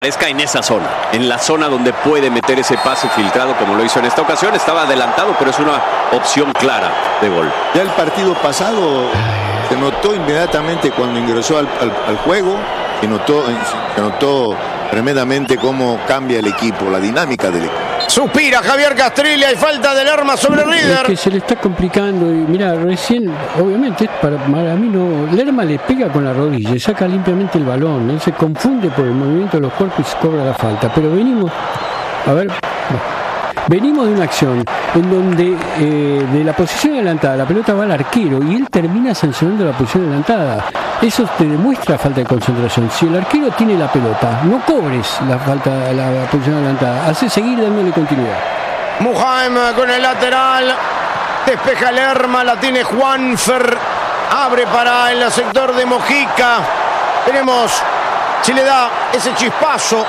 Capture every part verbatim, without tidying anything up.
Esca en esa zona, en la zona donde puede meter ese pase filtrado como lo hizo en esta ocasión. Estaba adelantado, pero es una opción clara de gol. Ya el partido pasado se notó inmediatamente cuando ingresó al, al, al juego, se notó, se notó tremendamente cómo cambia el equipo, la dinámica del equipo. Suspira Javier Castrilli, hay falta de Lerma sobre Rieder. Es que se le está complicando y mira, recién, obviamente, para, para mí no, Lerma le pega con la rodilla y saca limpiamente el balón, él se confunde por el movimiento de los cuerpos y cobra la falta, pero venimos, a ver, venimos de una acción en donde eh, de la posición adelantada la pelota va al arquero y él termina sancionando la posición adelantada. Eso te demuestra falta de concentración. Si el arquero tiene la pelota, no cobres la falta, la, la posición adelantada, hace seguir dándole continuidad. Mujaim con el lateral, despeja Lerma, la tiene Juanfer, abre para el sector de Mojica. Veremos si le da ese chispazo.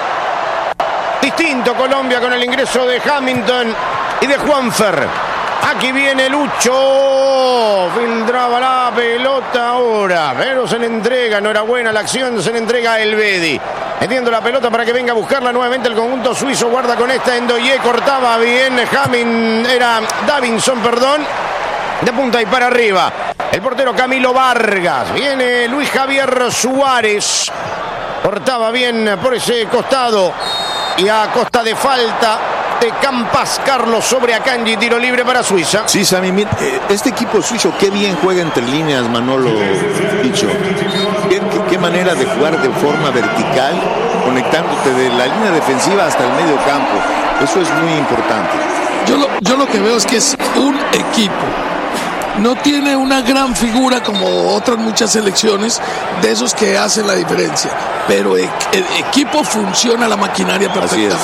Distinto Colombia con el ingreso de Hamilton y de Juanfer. Aquí viene Lucho, filtraba la pelota ahora, pero se le entrega, enhorabuena la acción, se le entrega a Elvedi. Metiendo la pelota para que venga a buscarla nuevamente el conjunto suizo, guarda con esta Ndoye, cortaba bien, Hamin, era Davinson, perdón, de punta y para arriba. El portero Camilo Vargas, viene Luis Javier Suárez, cortaba bien por ese costado y a costa de falta de Campas, Carlos sobre Akanji, tiro libre para Suiza. Sí, Sammy, este equipo suizo qué bien juega entre líneas, Manolo Dicho. ¿Qué, qué, qué manera de jugar de forma vertical, conectándote de la línea defensiva hasta el medio campo. Eso es muy importante. Yo lo, yo lo que veo es que es un equipo. No tiene una gran figura como otras muchas selecciones de esos que hacen la diferencia, pero el, el equipo funciona, la maquinaria perfectamente.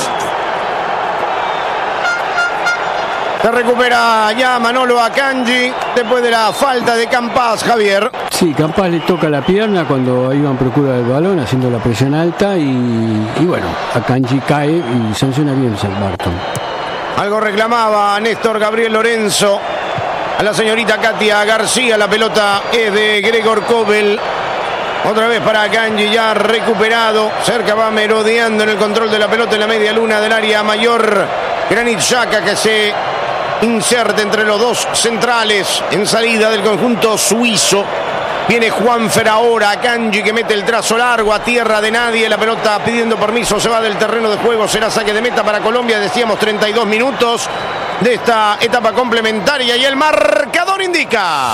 Se recupera ya Manolo Akanji después de la falta de Campas, Javier. Sí, Campas le toca la pierna cuando iba en procura del balón, haciendo la presión alta y, y bueno, Akanji cae y sanciona bien San Barton. Algo reclamaba Néstor Gabriel Lorenzo a la señorita Katia García. La pelota es de Gregor Kobel. Otra vez para Akanji, ya recuperado. Cerca va merodeando en el control de la pelota en la media luna del área mayor. Granit Xhaka que se inserta entre los dos centrales en salida del conjunto suizo. Viene Juanfer ahora, Akanji que mete el trazo largo a tierra de nadie. La pelota pidiendo permiso, se va del terreno de juego. Será saque de meta para Colombia. Decíamos treinta y dos minutos de esta etapa complementaria y el marcador indica.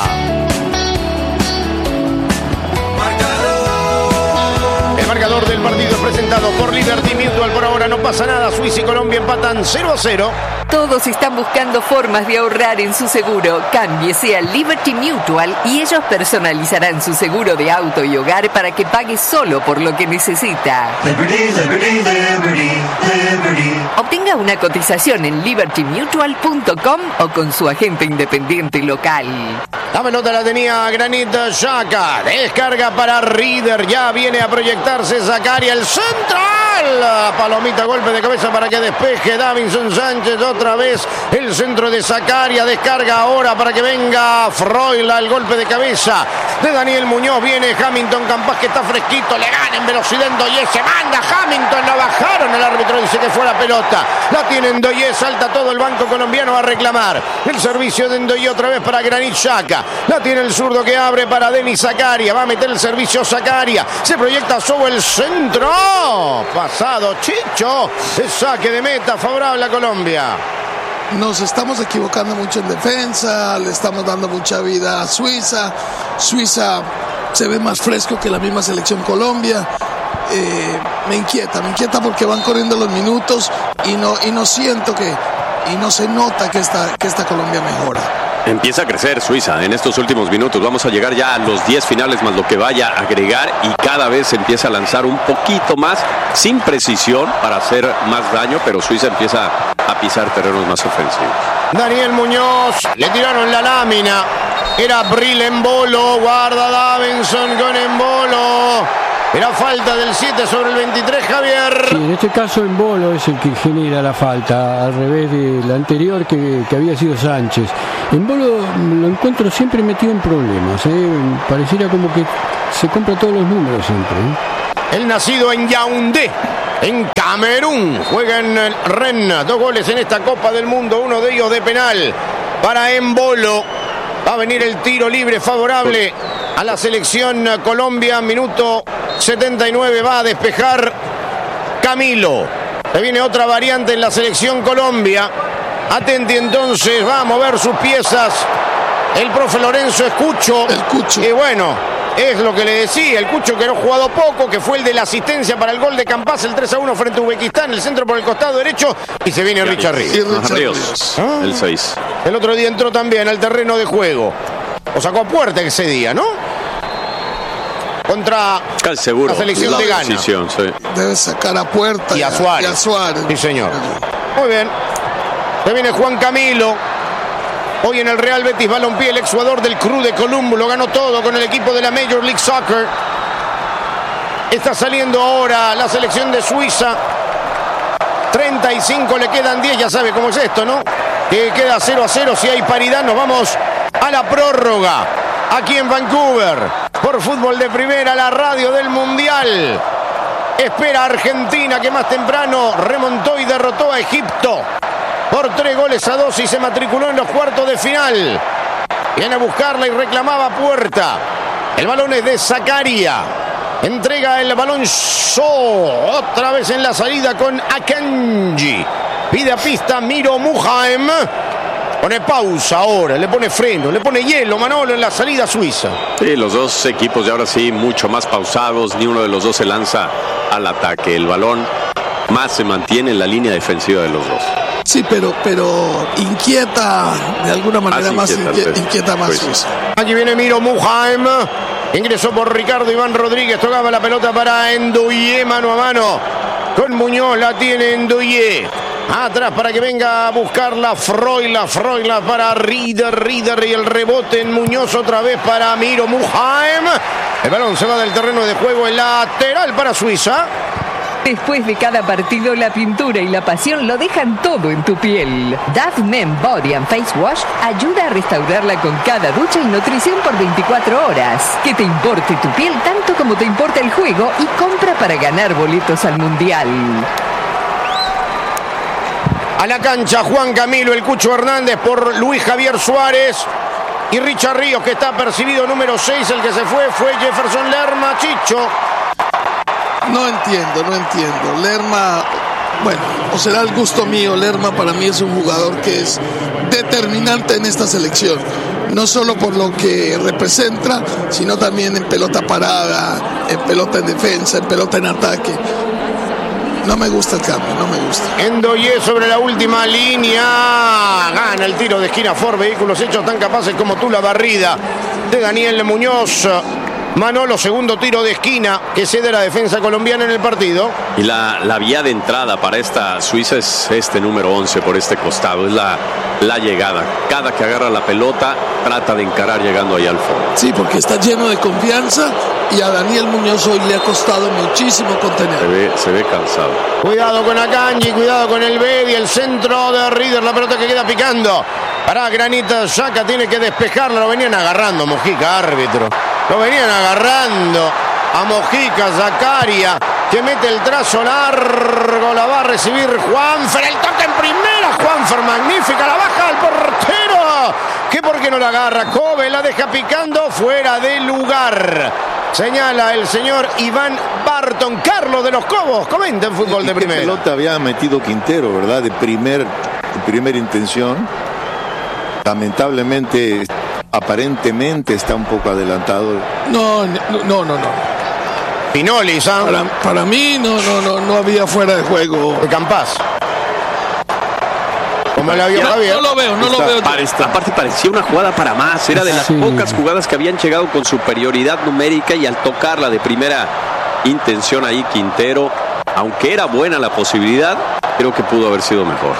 El marcador del partido es presentado por Liberty Mutual. Por ahora no pasa nada. Suiza y Colombia empatan cero a cero. Todos están buscando formas de ahorrar en su seguro. Cámbiese a Liberty Mutual y ellos personalizarán su seguro de auto y hogar para que pague solo por lo que necesita. Liberty, Liberty, Liberty, Liberty. Obtenga una cotización en liberty mutual punto com o con su agente independiente local. La pelota la tenía Granit Xhaka. Descarga para Rieder. Ya viene a proyectarse Zakaria. El central. Palomita, golpe de cabeza para que despeje Davinson Sánchez. Otra vez el centro de Zakaria. Descarga ahora para que venga Froila. El golpe de cabeza de Daniel Muñoz. Viene Hamilton Campas que está fresquito. Le gana en velocidad Ndoye. Se manda Hamilton. La bajaron. El árbitro dice que fue la pelota. La tiene Ndoye. Salta todo el banco colombiano a reclamar. El servicio de Ndoye otra vez para Granit Xhaka. La tiene el zurdo que abre para Denis Zakaria. Va a meter el servicio Zakaria. Se proyecta sobre el centro. Pasado Chicho. El saque de meta favorable a Colombia. Nos estamos equivocando mucho en defensa. Le estamos dando mucha vida a Suiza. Suiza se ve más fresco que la misma selección Colombia. Eh, me inquieta, me inquieta porque van corriendo los minutos y no, y no siento que, y no se nota que esta, que esta Colombia mejora. Empieza a crecer Suiza en estos últimos minutos. Vamos a llegar ya a los diez finales más lo que vaya a agregar y cada vez se empieza a lanzar un poquito más sin precisión para hacer más daño, pero Suiza empieza a pisar terrenos más ofensivos. Daniel Muñoz, le tiraron la lámina. Era Bril Embolo, guarda Davinson con Embolo. Era falta del siete sobre el veintitrés, Javier. Sí, en este caso Embolo es el que genera la falta, al revés del anterior que, que había sido Sánchez. Embolo lo encuentro siempre metido en problemas, ¿eh? Pareciera como que se compra todos los números siempre, ¿eh? el nacido en Yaoundé, en Camerún. Juega en Rennes. Dos goles en esta Copa del Mundo, uno de ellos de penal para Embolo. Va a venir el tiro libre favorable a la selección Colombia. Minuto setenta y nueve, va a despejar Camilo. Se viene otra variante en la selección Colombia. Atenti entonces, va a mover sus piezas el profe Lorenzo Escucho. El Cucho. Y bueno, es lo que le decía, el Cucho que no ha jugado poco, que fue el de la asistencia para el gol de Campas, el tres a uno frente a Uzbekistán, el centro por el costado derecho, y se viene Richard Ríos. Y Richard Ríos, Ríos. Ah. el seis. El otro día entró también al terreno de juego. O sacó a puerta ese día, ¿no? Contra Casi seguro. la selección la de Ghana. decisión, sí. Debe sacar a Puerta Y a Suárez. Y a Suárez. Sí, señor. Muy bien. Se viene Juan Camilo. Hoy en el Real Betis Balompié, el exjugador del Cruz de Colombo. Lo ganó todo con el equipo de la Major League Soccer. Está saliendo ahora la selección de Suiza. treinta y cinco, le quedan diez. Ya sabe cómo es esto, ¿no? Que queda cero a cero. Si hay paridad, nos vamos a la prórroga. Aquí en Vancouver. Por Fútbol de Primera, la radio del Mundial. Espera a Argentina, que más temprano remontó y derrotó a Egipto por tres goles a dos y se matriculó en los cuartos de final. Viene a buscarla y reclamaba Puerta. El balón es de Zakaria. Entrega el balón So. Otra vez en la salida con Akanji. Pide a pista Miro Muhaem. Pone pausa ahora, le pone freno, le pone hielo Manolo en la salida suiza. Sí, los dos equipos de ahora sí mucho más pausados. Ni uno de los dos se lanza al ataque. El balón más se mantiene en la línea defensiva de los dos. Sí, pero, pero inquieta, de alguna manera más inquieta, inquieta, sí. inquieta más Pues. Suiza. Aquí viene Miro Muhaem. Ingresó por Ricardo Iván Rodríguez. Tocaba la pelota para Ndoye, mano a mano con Muñoz. La tiene Ndoye. Atrás para que venga a buscarla Froila. Froila para Rieder. Rieder y el rebote en Muñoz otra vez para Miro Muhaem. El balón se va del terreno de juego. El lateral para Suiza. Después de cada partido, la pintura y la pasión lo dejan todo en tu piel. Dove Men Body and Face Wash ayuda a restaurarla con cada ducha y nutrición por veinticuatro horas. Que te importe tu piel tanto como te importa el juego y compra para ganar boletos al Mundial. A la cancha Juan Camilo, el Cucho Hernández por Luis Javier Suárez y Richard Ríos, que está percibido número seis. El que se fue fue Jefferson Lerma. Chicho. No entiendo, no entiendo. Lerma, bueno, o será el gusto mío, Lerma para mí es un jugador que es determinante en esta selección. No solo por lo que representa, sino también en pelota parada, en pelota en defensa, en pelota en ataque. No me gusta el cambio, no me gusta. Ndoye sobre la última línea. Gana el tiro de esquina Ford. Vehículos hechos tan capaces como tú. La barrida de Daniel Muñoz. Manolo, segundo tiro de esquina que cede la defensa colombiana en el partido. Y la, la vía de entrada para esta Suiza es este número once por este costado. Es la, la llegada. Cada que agarra la pelota trata de encarar llegando ahí al fondo. Sí, porque está lleno de confianza y a Daniel Muñoz hoy le ha costado muchísimo Se contener. ve, se ve cansado. Cuidado con Akanji, cuidado con el Bedi, el centro de Rieder, la pelota que queda picando. Para Granita Xhaka, tiene que despejarla, lo venían agarrando Mojica, árbitro. Lo venían agarrando a Mojica, Zakaria, que mete el trazo largo, la va a recibir Juanfer, el toque en primera, Juanfer, magnífica, la baja al portero. ¿Qué por qué no la agarra? Kobe la deja picando fuera de lugar. Señala el señor Iván Barton. Carlos de los Cobos, comenta en Fútbol de ¿Qué Primera. pelota había metido Quintero, verdad? De primer, de primera intención. Lamentablemente, aparentemente está un poco adelantado. No, no, no, no. no. Pinoli, ¿sabes? Para, para mí no, no, no, no había fuera de juego. De Campas. Como la vio No, Javier. no lo veo, no lo Esta- veo. para esta- aparte parecía una jugada para más. Era de las Sí. pocas jugadas que habían llegado con superioridad numérica y al tocarla de primera intención ahí Quintero, aunque era buena la posibilidad, creo que pudo haber sido mejor.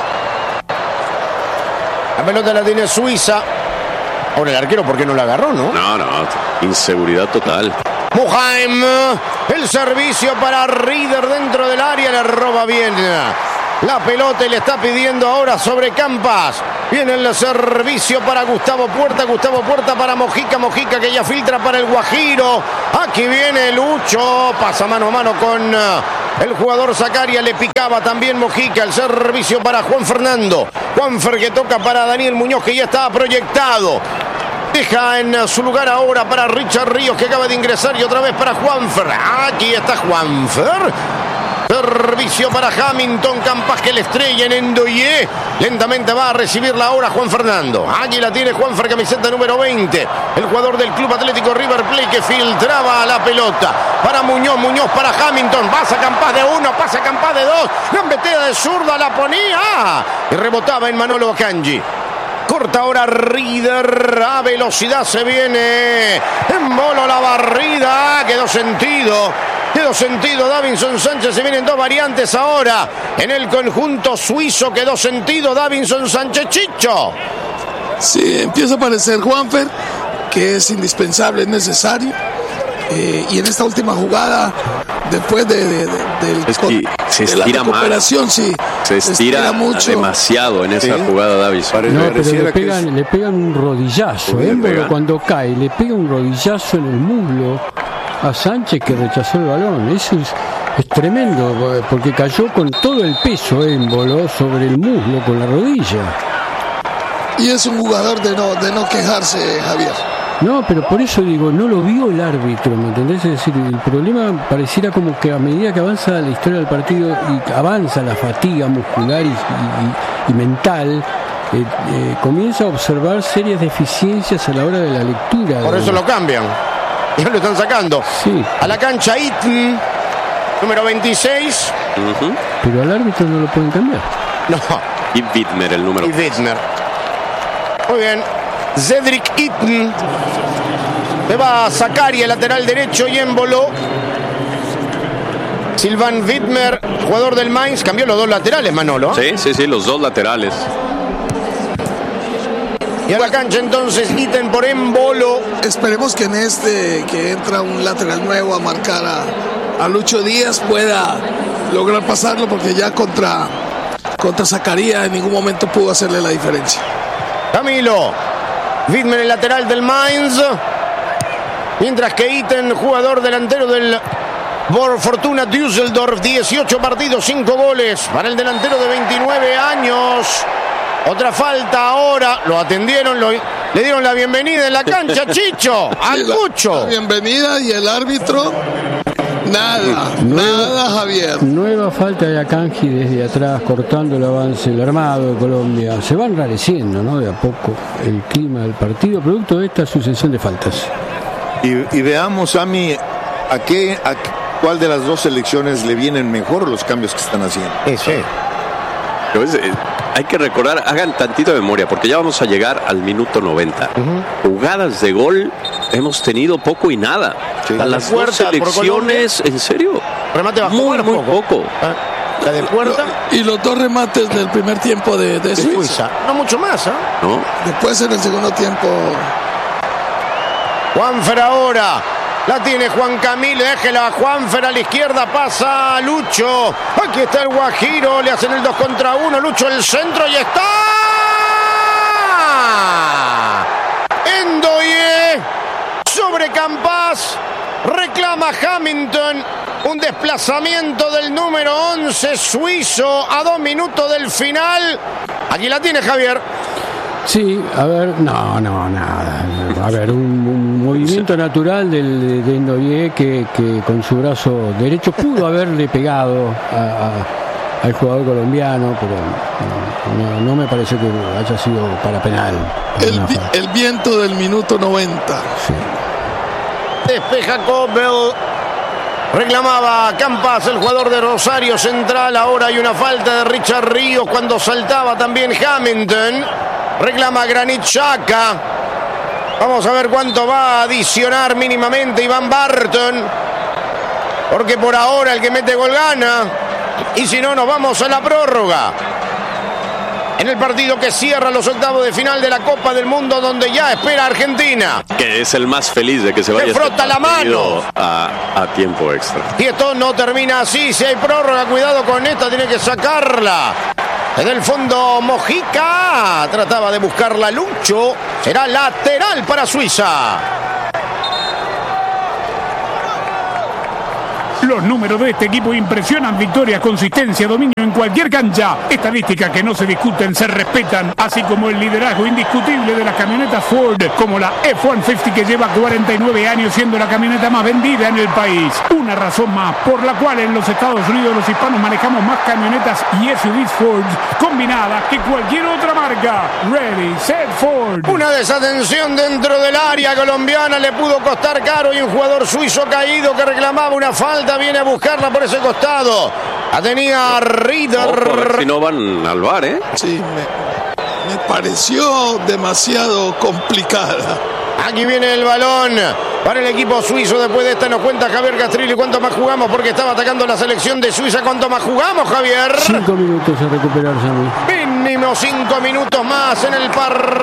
La pelota la tiene Suiza. Ahora el arquero, ¿por qué no la agarró, no? No, no, inseguridad total. Muhaem, el servicio para Rieder dentro del área, le roba bien la pelota y le está pidiendo ahora sobre Campas. Viene el servicio para Gustavo Puerta. Gustavo Puerta para Mojica. Mojica que ya filtra para el Guajiro. Aquí viene Lucho. Pasa mano a mano con el jugador Zacaria. Le picaba también Mojica. El servicio para Juan Fernando. Juanfer que toca para Daniel Muñoz, que ya estaba proyectado. Deja en su lugar ahora para Richard Ríos, que acaba de ingresar, y otra vez para Juanfer. Aquí está Juanfer. Servicio para Hamilton. Campas que le estrella en Endoye. Lentamente va a recibirla ahora Juan Fernando. Allí la tiene Juanfer, camiseta número veinte. El jugador del Club Atlético River Plate, que filtraba la pelota para Muñoz. Muñoz para Hamilton. Pasa Campas de uno, pasa Campas de dos. Gran metida de zurda, la ponía. Y rebotaba en Manolo Akanji. Corta ahora Rieder. A velocidad se viene. En bolo la barrida. Quedó sentido. Quedó sentido Davinson Sánchez. Se vienen dos variantes ahora en el conjunto suizo. Quedó sentido Davinson Sánchez. Chicho. Sí, empieza a aparecer Juanfer, que es indispensable, es necesario. Eh, y en esta última jugada, después de, de, de, del, es que se estira de la recuperación, sí, se estira, se estira mucho. demasiado en esa sí. jugada Davinson. No, pero le pegan, es... le pegan un rodillazo. ¿eh? Pero cuando cae, le pega un rodillazo en el muslo a Sánchez, que rechazó el balón. Eso es, es tremendo, porque cayó con todo el peso émbolo sobre el muslo con la rodilla. Y es un jugador de no, de no quejarse, Javier. No, pero por eso digo, no lo vio el árbitro, ¿me entendés? Es decir, el problema pareciera como que a medida que avanza la historia del partido y avanza la fatiga muscular y, y, y mental, eh, eh, comienza a observar serias deficiencias a la hora de la lectura. Por de... eso lo cambian. Ya lo están sacando. Sí. A la cancha Itten, número veintiséis. Uh-huh. Pero al árbitro no lo pueden cambiar. No. Y Wittmer, el número. Y Wittmer. Muy bien. Cedric Itten. Se va a Zacaria, lateral derecho, y emboló. Silvan Wittmer, jugador del Mainz, cambió los dos laterales, Manolo. Sí, sí, sí, los dos laterales. Y a la cancha entonces Itten por Embolo. Esperemos que en este, que entra un lateral nuevo a marcar a, a Lucho Díaz, pueda lograr pasarlo, porque ya contra, contra Zacaria en ningún momento pudo hacerle la diferencia. Camilo Wittmer, el lateral del Mainz. Mientras que Itten, jugador delantero del Fortuna Düsseldorf, dieciocho partidos, cinco goles para el delantero de veintinueve años. Otra falta ahora, lo atendieron, lo, le dieron la bienvenida en la cancha, Chicho, al Cucho. La bienvenida y el árbitro, nada, nueva, nada, Javier. Nueva falta de Akanji desde atrás, cortando el avance, el armado de Colombia. Se va enrareciendo, ¿no? De a poco el clima del partido, producto de esta sucesión de faltas. Y, y veamos, Ami, a qué, a cuál de las dos selecciones le vienen mejor los cambios que están haciendo. Sí. Pero es, eh, hay que recordar, hagan tantito de memoria, porque ya vamos a llegar al minuto noventa. Uh-huh. Jugadas de gol hemos tenido poco y nada. Sí. A las dos selecciones, ¿en serio? Remate bajo muy, muy poco. poco. La de Puerta. Y los dos remates del primer tiempo de, de Suiza. Suiza. No mucho más, ¿eh? ¿No? Después en el segundo tiempo. Juanfer ahora. La tiene Juan Camilo, déjela a Juanfer a la izquierda, pasa a Lucho. Aquí está el Guajiro, le hacen el dos contra uno. Lucho el centro y está. Endoye sobre Campas. Reclama Hamilton. Un desplazamiento del número once suizo a dos minutos del final. Aquí la tiene Javier. Sí, a ver, no, no, nada. A ver, un, un movimiento natural del, de Endoye que, que con su brazo derecho pudo haberle pegado a, a, al jugador colombiano, pero no, no me parece que haya sido para penal. El, el viento del minuto noventa. Sí. Despeja Cobel. Reclamaba Campas, el jugador de Rosario Central. Ahora hay una falta de Richard Ríos cuando saltaba también Hamilton. Reclama Granit Xhaka. Vamos a ver cuánto va a adicionar mínimamente Iván Barton, porque por ahora el que mete gol gana. Y si no, nos vamos a la prórroga. en el partido que cierra los octavos de final de la Copa del Mundo, donde ya espera Argentina. Que es el más feliz de que se vaya Se frota este la mano a, a tiempo extra. Y esto no termina así. Si hay prórroga, cuidado con esta, tiene que sacarla. Desde el fondo, Mojica trataba de buscarla Lucho. Será lateral para Suiza. Los números de este equipo impresionan: victorias, consistencia, dominio en cualquier cancha. Estadísticas que no se discuten, se respetan, así como el liderazgo indiscutible de las camionetas Ford, como la F ciento cincuenta, que lleva cuarenta y nueve años siendo la camioneta más vendida en el país. Una razón más por la cual en los Estados Unidos los hispanos manejamos más camionetas y S U Vs Ford combinadas que cualquier otra marca. Ready, set, Ford. Una desatención dentro del área colombiana le pudo costar caro, y un jugador suizo caído que reclamaba una falta viene a buscarla por ese costado. La tenía Rieder. Ojo, a ver si no van al bar, ¿eh? Sí, me, me pareció demasiado complicada. Aquí viene el balón para el equipo suizo. Después de esta nos cuenta Javier Castrilli cuánto más jugamos, porque estaba atacando la selección de Suiza. ¿Cuánto más jugamos, Javier? Cinco minutos a recuperar, Sammy. Mínimo cinco minutos más en el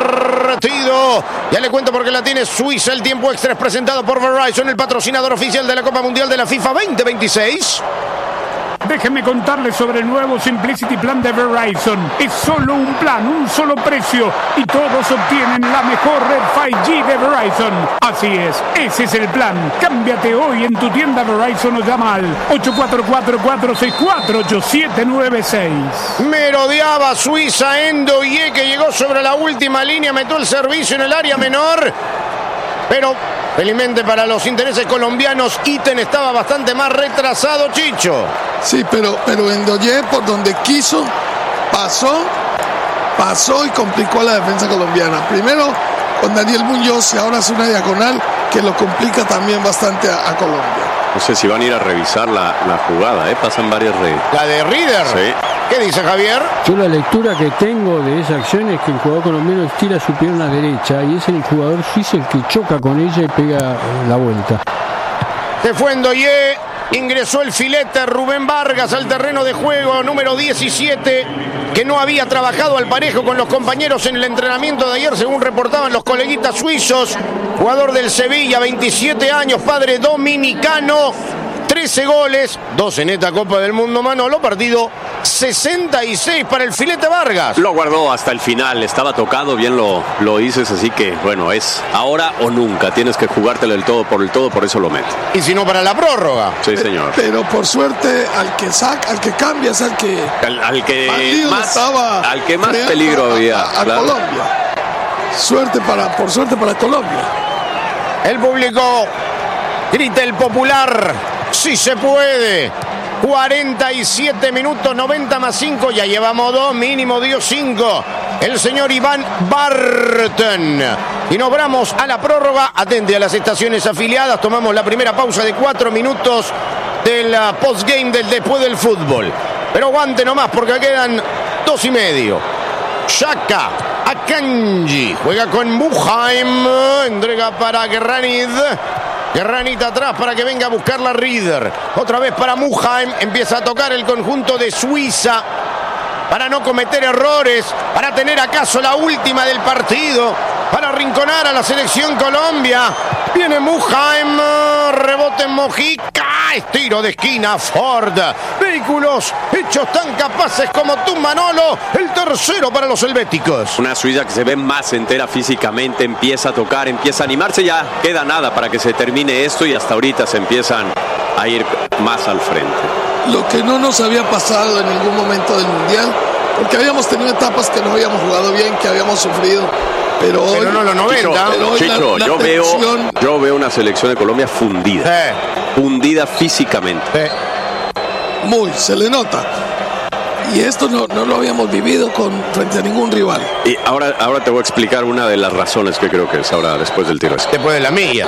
partido. Ya le cuento porque la tiene Suiza. El tiempo extra es presentado por Verizon, el patrocinador oficial de la Copa Mundial de la FIFA veinte veintiséis. Déjenme contarles sobre el nuevo Simplicity Plan de Verizon. Es solo un plan, un solo precio, y todos obtienen la mejor red cinco G de Verizon. Así es, ese es el plan. Cámbiate hoy en tu tienda Verizon o llama al ocho cuatro cuatro, cuatro seis cuatro, ocho siete nueve seis. Merodeaba Suiza en Ndoye, que llegó sobre la última línea, metió el servicio en el área menor, pero felizmente para los intereses colombianos, Itten estaba bastante más retrasado, Chicho. Sí, pero, pero Ndoye, por donde quiso, pasó, pasó y complicó a la defensa colombiana. Primero con Daniel Muñoz, y ahora hace una diagonal que lo complica también bastante a, a Colombia. No sé si van a ir a revisar la, la jugada, ¿eh? Pasan varias de... La de Rieder. Sí. ¿Qué dice Javier? Yo la lectura que tengo de esa acción es que el jugador colombiano estira su pierna derecha y es el jugador suizo el que choca con ella y pega la vuelta. Se fue Ndoye, ingresó el filete Rubén Vargas al terreno de juego, número diecisiete, que no había trabajado al parejo con los compañeros en el entrenamiento de ayer, según reportaban los coleguitas suizos. Jugador del Sevilla, veintisiete años, padre dominicano, trece goles, dos en esta Copa del Mundo, Manolo. Partido sesenta y seis para el filete Vargas. Lo guardó hasta el final, estaba tocado, bien lo, lo dices, así que bueno, es ahora o nunca, tienes que jugártelo del todo por el todo, por eso lo mete. Y si no, para la prórroga. Sí, señor. Pero por suerte, al que saca, al que cambia es al que... Al, al que Bandido más, estaba al que más creando peligro a, había. A, a claro. Colombia. Suerte para, por suerte para Colombia. El público grita, el popular, sí se puede. cuarenta y siete minutos, noventa más cinco, ya llevamos dos, mínimo dio cinco. El señor Iván Barton. Y nos vamos a la prórroga. Atente a las estaciones afiliadas. Tomamos la primera pausa de cuatro minutos del postgame del después del fútbol. Pero aguante nomás porque quedan dos y medio. Xhaka, Akanji, juega con Muheim, entrega para Granit. Granit atrás para que venga a buscar la Rieder. Otra vez para Muheim, empieza a tocar el conjunto de Suiza para no cometer errores, para tener acaso la última del partido, para arrinconar a la selección Colombia. Viene Muheim, rebote en Mojica, estiro de esquina Ford. Vehículos hechos tan capaces como tú, Manolo, el tercero para los helvéticos. Una Suiza que se ve más entera físicamente, empieza a tocar, empieza a animarse, ya queda nada para que se termine esto y hasta ahorita se empiezan a ir más al frente. Lo que no nos había pasado en ningún momento del Mundial, porque habíamos tenido etapas que no habíamos jugado bien, que habíamos sufrido. Pero, hoy, pero no los noventa. Chicho, hoy Chicho, la, la yo, tensión... veo, yo veo una selección de Colombia fundida. Eh. Fundida físicamente. Eh. Muy, se le nota. Y esto no, no lo habíamos vivido con, frente a ningún rival. Y ahora, ahora te voy a explicar una de las razones que creo que es ahora después del tiro. Después de la milla.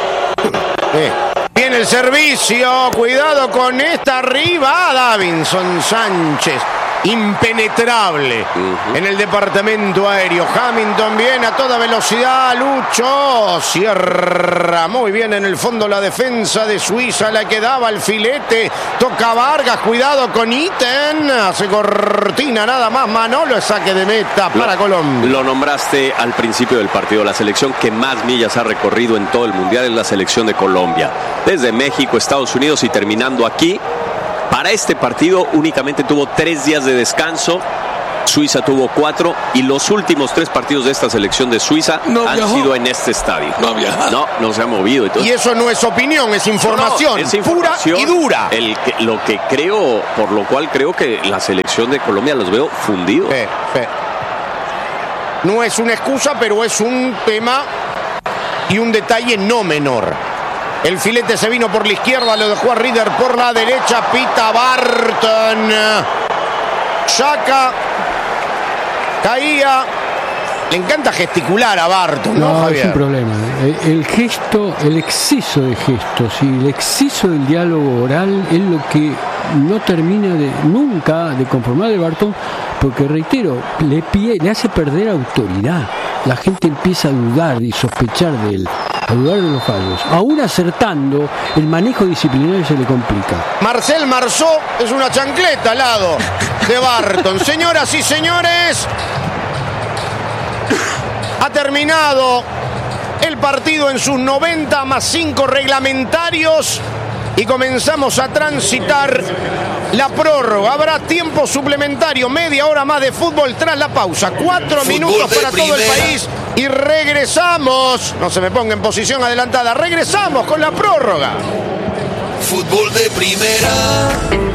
Eh. Viene el servicio. Cuidado con esta arriba. Davinson Sánchez. impenetrable uh-huh. en el departamento aéreo. Hamilton viene a toda velocidad. Lucho cierra muy bien en el fondo la defensa de Suiza. La que daba al filete. Toca Vargas. Cuidado con Itten. Hace cortina nada más. Manolo, saque de meta para lo, Colombia. Lo nombraste al principio del partido. La selección que más millas ha recorrido en todo el mundial es la selección de Colombia. Desde México, Estados Unidos y terminando aquí. Para este partido únicamente tuvo tres días de descanso. Suiza tuvo cuatro y los últimos tres partidos de esta selección de Suiza no han viajó. sido en este estadio. No viajó. No, no se ha movido. Entonces, y eso no es opinión, es información, no, es información pura y dura. El que, lo que creo, por lo cual creo que la selección de Colombia los veo fundidos. Fe, fe. No es una excusa, pero es un tema y un detalle no menor. El filete se vino por la izquierda, lo dejó a Rieder por la derecha, pita Barton. Xhaka caía. Le encanta gesticular a Barton, ¿no, no Javier? Es un problema. El, el gesto, el exceso de gestos y el exceso del diálogo oral es lo que no termina de nunca de conformar de Barton, porque reitero, le, pide, le hace perder autoridad. La gente empieza a dudar y sospechar de él, a dudar de los fallos. Aún acertando, el manejo disciplinario se le complica. Marcel Marceau es una chancleta al lado de Barton. Señoras y señores, ha terminado el partido en sus noventa más cinco reglamentarios y comenzamos a transitar la prórroga. Habrá tiempo suplementario, media hora más de fútbol tras la pausa. Cuatro fútbol minutos para primera. Todo el país y regresamos. No se me ponga en posición adelantada. Regresamos con la prórroga. Fútbol de primera.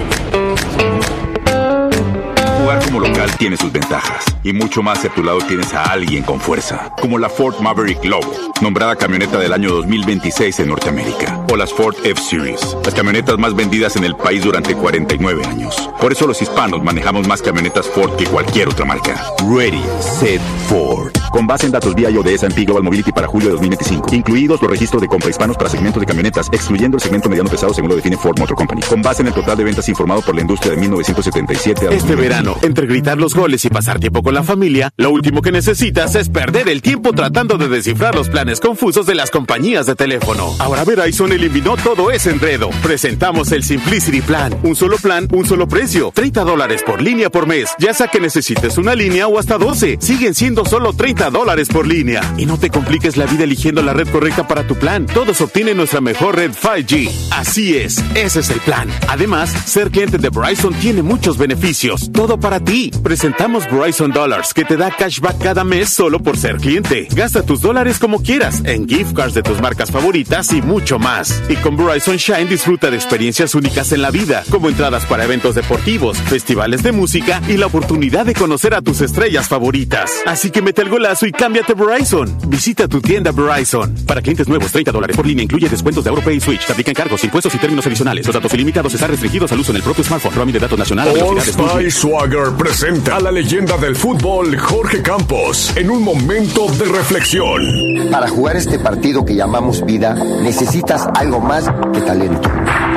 Jugar como local tiene sus ventajas y mucho más si a tu lado tienes a alguien con fuerza, como la Ford Maverick Lobo, nombrada camioneta del año dos mil veintiséis en Norteamérica, o las Ford F-Series, las camionetas más vendidas en el país durante cuarenta y nueve años. Por eso los hispanos manejamos más camionetas Ford que cualquier otra marca. Ready, Set, Ford. Con base en datos V I O de S and P Global Mobility para julio de dos mil veinticinco, incluidos los registros de compra hispanos para segmentos de camionetas, excluyendo el segmento mediano pesado según lo define Ford Motor Company. Con base en el total de ventas informado por la industria de mil novecientos setenta y siete a Este verano, entre gritar los goles y pasar tiempo con la familia, lo último que necesitas es perder el tiempo tratando de descifrar los planes confusos de las compañías de teléfono. Ahora Verizon eliminó todo ese enredo. Presentamos el Simplicity Plan. Un solo plan, un solo precio. treinta dólares por línea por mes. Ya sea que necesites una línea o hasta doce. Siguen siendo solo treinta dólares por línea. Y no te compliques la vida eligiendo la red correcta para tu plan. Todos obtienen nuestra mejor red cinco G. Así es, ese es el plan. Además, ser cliente de Verizon tiene muchos beneficios. Todo para ti. Presentamos Verizon Dollars, que te da cashback cada mes solo por ser cliente. Gasta tus dólares como quieras, en gift cards de tus marcas favoritas y mucho más. Y con Verizon Shine disfruta de experiencias únicas en la vida, como entradas para eventos deportivos, festivales de música y la oportunidad de conocer a tus estrellas favoritas. Así que mete el golazo y cámbiate Verizon. Visita tu tienda Verizon. Para clientes nuevos, treinta dólares por línea incluye descuentos de AuroPay y Switch. Te aplican cargos, impuestos y términos adicionales. Los datos ilimitados están restringidos al uso en el propio smartphone. Roaming de datos nacional a velocidades dos G. Swagger presenta a la leyenda del fútbol Jorge Campos en un momento de reflexión. Para jugar este partido que llamamos vida, necesitas algo más que talento.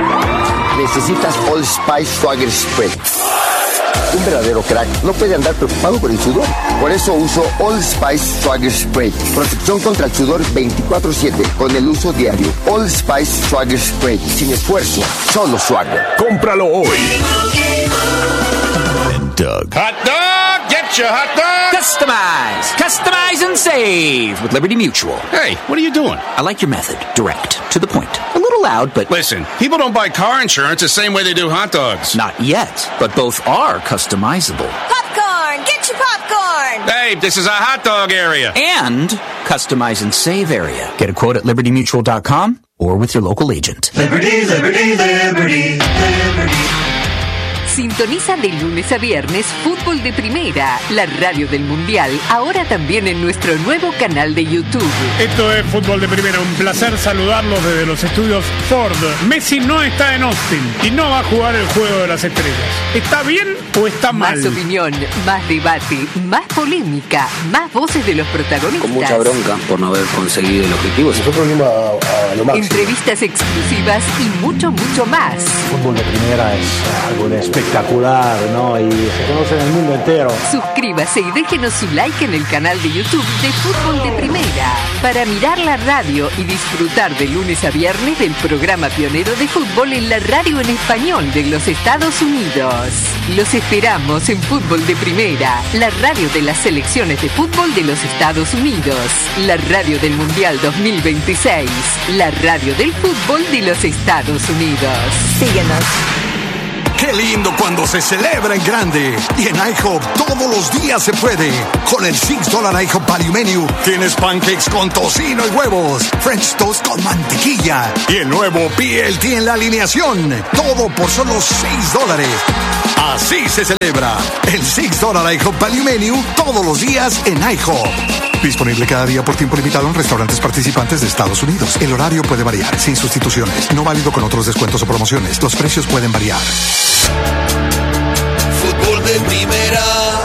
Necesitas Old Spice Swagger Spread. Un verdadero crack no puede andar preocupado por el sudor. Por eso uso Old Spice Swagger Spray. Protección contra el sudor veinticuatro siete con el uso diario. Old Spice Swagger Spray. Sin esfuerzo, solo Swagger. Cómpralo hoy. Doug. Hot dog! Get your hot dog! Customize! Customize and save with Liberty Mutual. Hey, what are you doing? I like your method. Direct. To the point. A little loud, but... Listen, people don't buy car insurance the same way they do hot dogs. Not yet, but both are customizable. Popcorn! Get your popcorn! Hey, this is a hot dog area. And customize and save area. Get a quote at liberty mutual dot com or with your local agent. Liberty, Liberty, Liberty, Liberty. Sintoniza de lunes a viernes Fútbol de Primera, la radio del Mundial, ahora también en nuestro nuevo canal de YouTube. Esto es Fútbol de Primera, un placer saludarlos desde los estudios Ford. Messi no está en Austin y no va a jugar el Juego de las Estrellas. ¿Está bien o está mal? Más opinión, más debate, más polémica, más voces de los protagonistas. Con mucha bronca por no haber conseguido el objetivo. Nosotros venimos a, a lo máximo. Entrevistas exclusivas y mucho, mucho más. Fútbol de Primera es algo de espectacular. espectacular, ¿no? Y se conoce en el mundo entero. Suscríbase y déjenos su like en el canal de YouTube de Fútbol de Primera para mirar la radio y disfrutar de lunes a viernes del programa pionero de fútbol en la radio en español de los Estados Unidos. Los esperamos en Fútbol de Primera, la radio de las selecciones de fútbol de los Estados Unidos, la radio del Mundial dos mil veintiséis, la radio del fútbol de los Estados Unidos. Síguenos. Qué lindo cuando se celebra en grande. Y en IHOP todos los días se puede. Con el seis dólares IHOP Value Menu tienes pancakes con tocino y huevos, French toast con mantequilla y el nuevo B L T en la alineación. Todo por solo seis dólares. Así se celebra el seis dólares IHOP Value Menu todos los días en IHOP. Disponible cada día por tiempo limitado en restaurantes participantes de Estados Unidos. El horario puede variar, sin sustituciones. No válido con otros descuentos o promociones. Los precios pueden variar. Fútbol de Primera.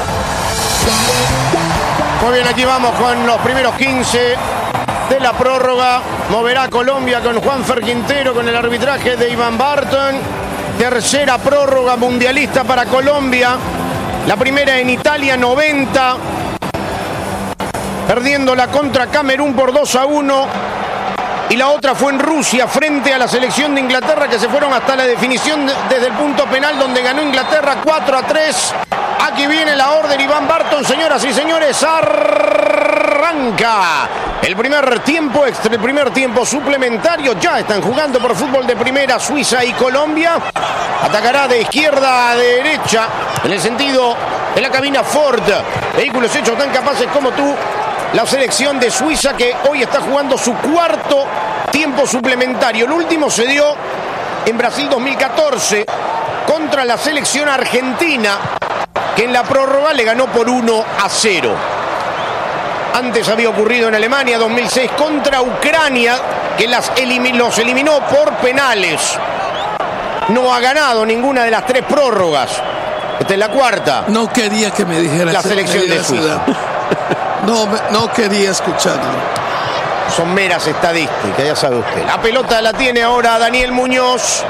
Muy bien, aquí vamos con los primeros quince de la prórroga. Moverá Colombia con Juanfer Quintero, con el arbitraje de Iván Barton. Tercera prórroga mundialista para Colombia. La primera en Italia, noventa. Perdiéndola contra Camerún por dos a uno. Y la otra fue en Rusia, frente a la selección de Inglaterra, que se fueron hasta la definición desde el punto penal, donde ganó Inglaterra cuatro a tres. Aquí viene la orden, Iván Barton, señoras y señores, arranca el primer tiempo extra, el primer tiempo suplementario. Ya están jugando por Fútbol de Primera Suiza y Colombia. Atacará de izquierda a derecha, en el sentido de la cabina Ford. Vehículos hechos tan capaces como tú. La selección de Suiza, que hoy está jugando su cuarto tiempo suplementario. El último se dio en Brasil dos mil catorce contra la selección argentina, que en la prórroga le ganó por uno a cero. Antes había ocurrido en Alemania dos mil seis contra Ucrania, que las eliminó, los eliminó por penales. No ha ganado ninguna de las tres prórrogas. Esta es la cuarta. No quería que me dijera la selección de Suiza. No, no quería escucharlo. Son meras estadísticas, ya sabe usted. La pelota la tiene ahora Daniel Muñoz.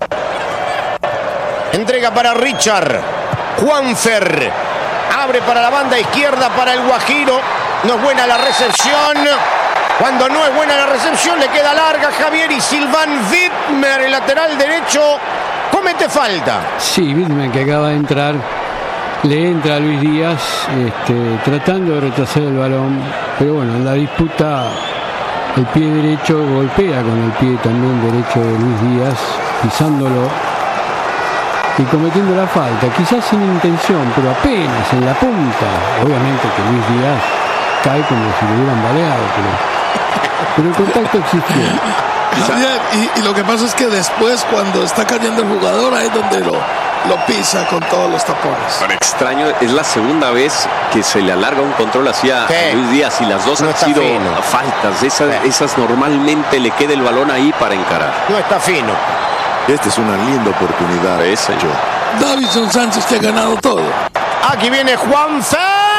Entrega para Richard. Juanfer. Abre para la banda izquierda para el Guajiro. No es buena la recepción. Cuando no es buena la recepción, le queda larga Javier, y Silvan Wittmer, el lateral derecho, comete falta. Sí, Wittmer, que acaba de entrar. Le entra a Luis Díaz, este, tratando de retrasar el balón, pero bueno, en la disputa el pie derecho golpea con el pie también derecho de Luis Díaz, pisándolo y cometiendo la falta, quizás sin intención, pero apenas en la punta. Obviamente que Luis Díaz cae como si lo hubieran baleado, pero, pero el contacto existió. Y, y lo que pasa es que después, cuando está cayendo el jugador, ahí es donde lo... lo pisa con todos los tapones. Pero extraño, es la segunda vez que se le alarga un control hacia sí. Luis Díaz, y las dos no han sido fino. faltas. Esas, sí. esas normalmente le queda el balón ahí para encarar. No está fino. Esta es una linda oportunidad. Ese yo. Davinson Sánchez, que ha ganado todo. Aquí viene Juanfer.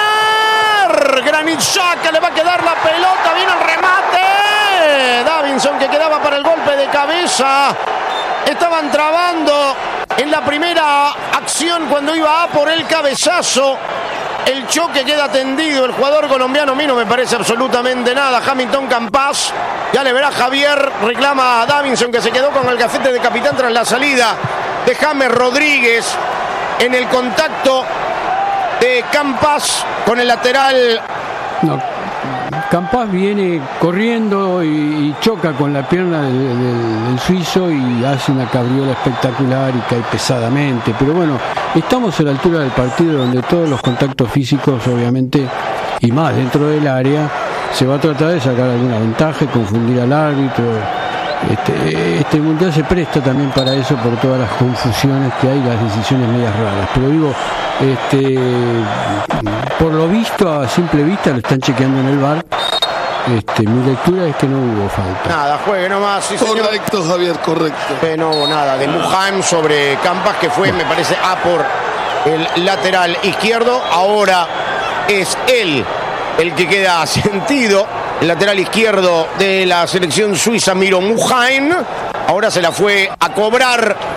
Granit Xhaka, le va a quedar la pelota. Viene el remate. Davinson, que quedaba para el golpe de cabeza. Estaban trabando en la primera acción cuando iba a por el cabezazo. El choque queda tendido. El jugador colombiano, a mí no me parece absolutamente nada. Hamilton Campas, ya le verá Javier. Reclama a Davinson, que se quedó con el gafete de capitán tras la salida de James Rodríguez. En el contacto de Campas con el lateral. No, Campas viene corriendo y, y choca con la pierna del, del, del suizo y hace una cabriola espectacular y cae pesadamente. Pero bueno, estamos a la altura del partido, donde todos los contactos físicos, obviamente, y más dentro del área, se va a tratar de sacar alguna ventaja y confundir al árbitro. Este, este mundial se presta también para eso, por todas las confusiones que hay, las decisiones medias raras. Pero digo, este, por lo visto, a simple vista, lo están chequeando en el V A R. Este, mi lectura es que no hubo falta. Nada, juegue nomás. Sí, correcto, señor. Javier, correcto. Que no hubo nada de Muhaim sobre Campas, que fue, me parece, a por el lateral izquierdo. Ahora es él el que queda sentido. El lateral izquierdo de la selección suiza, Miro Muhaim. Ahora se la fue a cobrar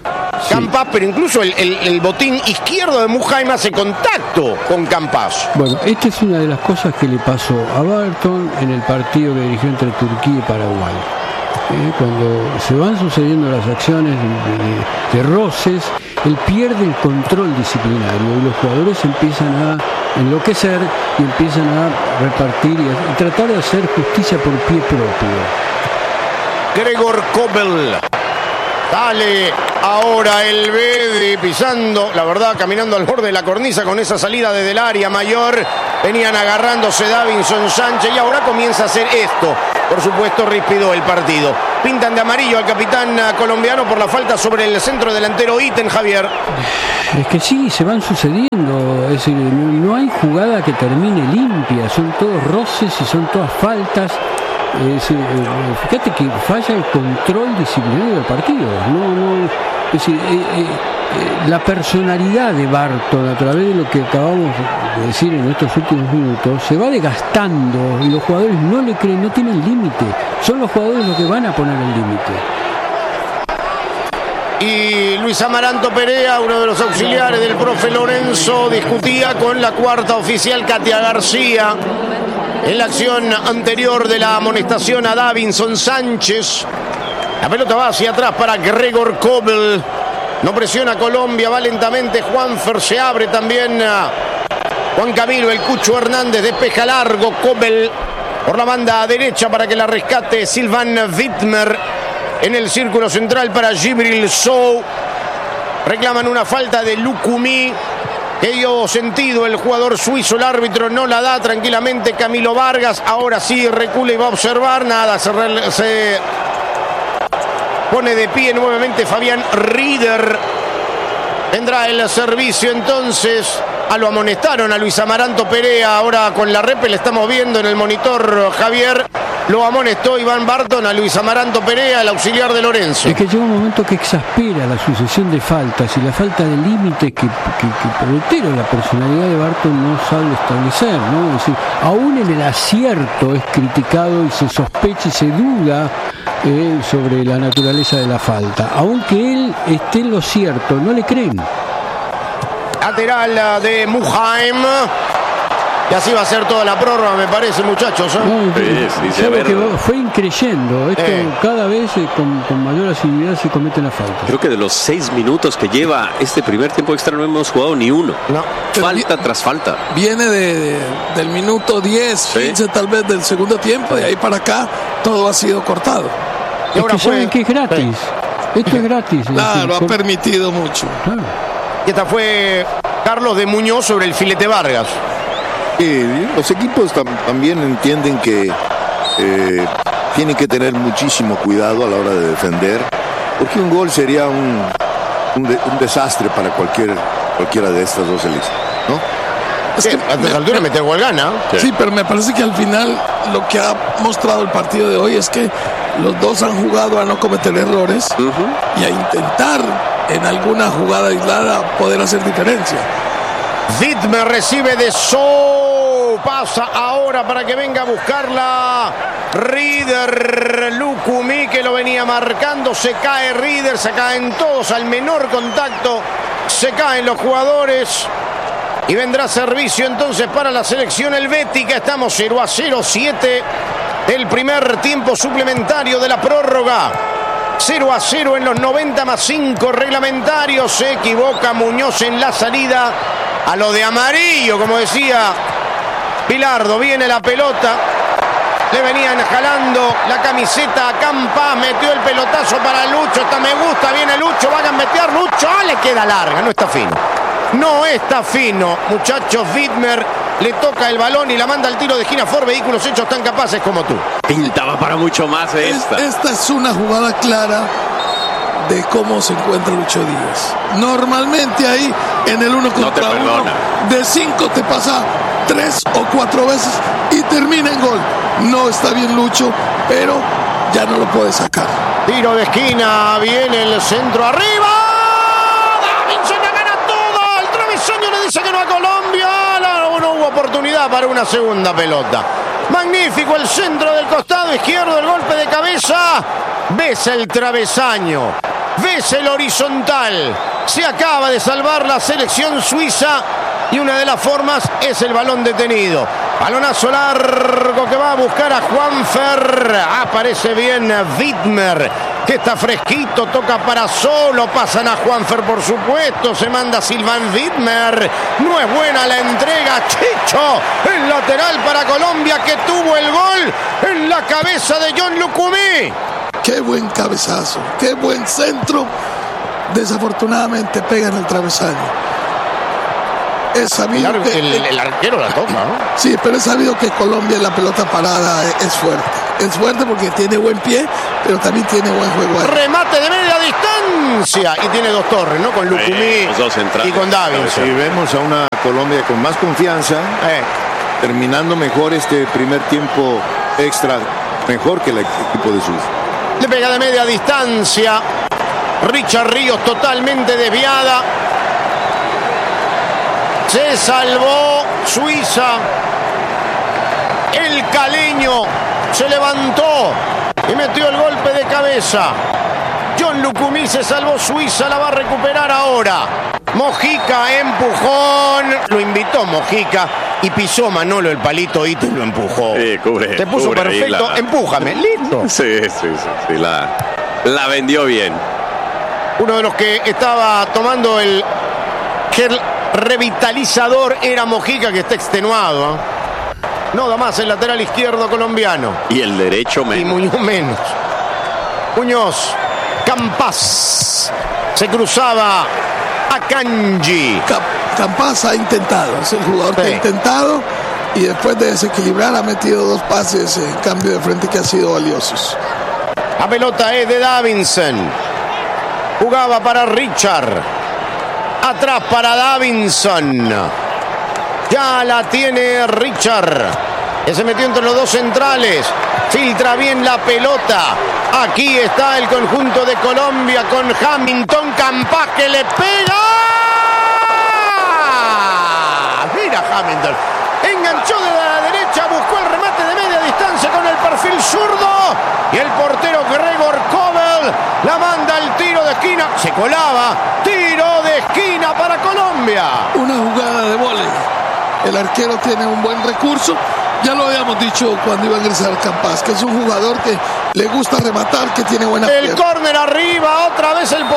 Campas, pero incluso el, el, el botín izquierdo de Muhaim hace contacto con Campas. Bueno, esta es una de las cosas que le pasó a Barton en el partido que dirigió entre Turquía y Paraguay. Eh, cuando se van sucediendo las acciones de, de, de roces, él pierde el control disciplinario y los jugadores empiezan a enloquecer y empiezan a repartir y, a, y tratar de hacer justicia por pie propio. Gregor Kobel. Dale ahora el Bedi pisando, la verdad, caminando al borde de la cornisa con esa salida desde el área mayor. Venían agarrándose Davinson Sánchez y ahora comienza a hacer esto. Por supuesto, ríspido el partido. Pintan de amarillo al capitán colombiano por la falta sobre el centro delantero Itten, Javier. Es que sí, se van sucediendo. Es decir, no hay jugada que termine limpia. Son todos roces y son todas faltas. Es decir, fíjate que falla el control disciplinario del partido. No, no, es decir, eh, eh, eh, la personalidad de Barton, a través de lo que acabamos de decir en estos últimos minutos, se va desgastando y los jugadores no le creen, no tienen límite. Son los jugadores los que van a poner el límite. Y Luis Amaranto Perea, uno de los auxiliares del profe Lorenzo, discutía con la cuarta oficial Katia García en la acción anterior de la amonestación a Davinson Sánchez. La pelota va hacia atrás para Gregor Kobel. No presiona Colombia, va lentamente Juanfer, se abre también a Juan Camilo, el Cucho Hernández, despeja largo Kobel por la banda derecha para que la rescate Silvan Wittmer. En el círculo central para Gibril Sow. Reclaman una falta de Lukumi que dio sentido el jugador suizo. El árbitro no la da tranquilamente. Camilo Vargas ahora sí recula y va a observar. Nada, se, re, se pone de pie nuevamente Fabián Rieder. Vendrá el servicio entonces. Ah, lo amonestaron a Luis Amaranto Perea. Ahora con la repe le estamos viendo en el monitor, Javier. Lo amonestó Iván Barton a Luis Amaranto Perea, el auxiliar de Lorenzo. Es que llega un momento que exaspera la sucesión de faltas y la falta de límite que, que, que reitero, la personalidad de Barton no sabe establecer, ¿no? Es decir, aún en el acierto es criticado y se sospecha y se duda eh, sobre la naturaleza de la falta. Aunque él esté en lo cierto, no le creen. Lateral de Muhaim. Y así va a ser toda la prórroga, me parece, muchachos. ¿eh? No, sí, sí, que fue increyendo. Esto eh. cada vez eh, con, con mayor asiduidad se cometen las faltas. Creo que de los seis minutos que lleva este primer tiempo extra no hemos jugado ni uno. No. Falta tras falta. Viene de, de, del minuto diez, sí. quince tal vez del segundo tiempo, y ahí para acá todo ha sido cortado. Y es ahora que fue... saben que es gratis. Sí. Esto es gratis. Claro, decir, ha por... permitido mucho. Claro. Y esta fue Carlos de Muñoz sobre el filete Vargas. Eh, los equipos tam también entienden que eh, tienen que tener muchísimo cuidado a la hora de defender, porque un gol sería un, un, de, un desastre para cualquier, cualquiera de estas dos selecciones, ¿no? Es que a esta altura meter gol gana. Sí. sí, pero me parece que al final lo que ha mostrado el partido de hoy es que los dos han jugado a no cometer errores uh-huh. y a intentar en alguna jugada aislada poder hacer diferencia. Wittmer recibe de So. Pasa ahora para que venga a buscarla Rieder. Lukumi, que lo venía marcando. Se cae Rieder, se caen todos al menor contacto. Se caen los jugadores. Y vendrá servicio entonces para la selección helvética. Estamos cero a cero, siete del primer tiempo suplementario de la prórroga. cero a cero en los noventa más cinco reglamentarios. Se equivoca Muñoz en la salida a lo de amarillo, como decía Bilardo. Viene la pelota, le venían jalando la camiseta a Campas, metió el pelotazo para Lucho, esta me gusta, viene Lucho, va a gambetear Lucho, ah, le queda larga, no está fino, no está fino, muchachos. Wittmer le toca el balón y la manda al tiro de esquina. Ford Vehículos hechos tan capaces como tú. Pintaba para mucho más esta. Es, esta es una jugada clara de cómo se encuentra Lucho Díaz. Normalmente ahí en el uno contra no uno de cinco te pasa tres o cuatro veces y termina en gol. No está bien Lucho, pero ya no lo puede sacar. Tiro de esquina, viene el centro arriba. Davinson le gana todo. El travesaño le dice que no a Colombia. No, no hubo oportunidad para una segunda pelota. Magnífico el centro del costado izquierdo, el golpe de cabeza. Besa el travesaño. ves el horizontal. Se acaba de salvar la selección suiza y una de las formas es el balón detenido. Balonazo largo que va a buscar a Juanfer. Aparece bien Widmer, que está fresquito, toca para solo. Pasan a Juanfer, por supuesto. Se manda Sylvain Widmer. No es buena la entrega. Chicho, el lateral para Colombia, que tuvo el gol en la cabeza de John Lucumí. Qué buen cabezazo, qué buen centro. Desafortunadamente pega en el travesaño. Es sabido el, que el, el arquero la toca, ¿no? Sí, pero es sabido que Colombia en la pelota parada es fuerte. Es fuerte porque tiene buen pie, pero también tiene buen juego ahí. Remate de media distancia y tiene dos torres, ¿no? Con Lucumí eh, y con Davinson. Si vemos a una Colombia con más confianza, eh. terminando mejor este primer tiempo extra, mejor que el equipo de Suiza. Le pega de media distancia. Richard Ríos totalmente desviada. Se salvó Suiza. El caleño se levantó y metió el golpe de cabeza. John Lucumí se salvó. Suiza la va a recuperar ahora. Mojica, empujón. Lo invitó Mojica y pisó Manolo el palito y te lo empujó. Sí, cubre, Te puso cubre perfecto. la... Empújame, listo. Sí, sí, sí, sí la, la vendió bien. Uno de los que estaba tomando el gel revitalizador era Mojica, que está extenuado, ¿eh? No da más el lateral izquierdo colombiano. Y el derecho menos. Y Muñoz menos. Muñoz, Campas. Se cruzaba a Kanji. Campas ha intentado, es el jugador sí. que ha intentado y después de desequilibrar ha metido dos pases en cambio de frente que han sido valiosos. La pelota es de Davinson. Jugaba para Richard. Atrás para Davinson. Ya la tiene Richard, que se metió entre los dos centrales. Filtra bien la pelota. Aquí está el conjunto de Colombia con Hamilton. Campas que le pega. Mira Hamilton. Enganchó de la derecha. Buscó el remate de media distancia con el perfil zurdo. Y el portero Gregor Kobel la manda al tiro de esquina. Se colaba. Tiro de esquina para Colombia. Una jugada de vóley. El arquero tiene un buen recurso. Ya lo habíamos dicho cuando iba a ingresar Campas, que es un jugador que le gusta rematar, que tiene buena El córner arriba, otra vez el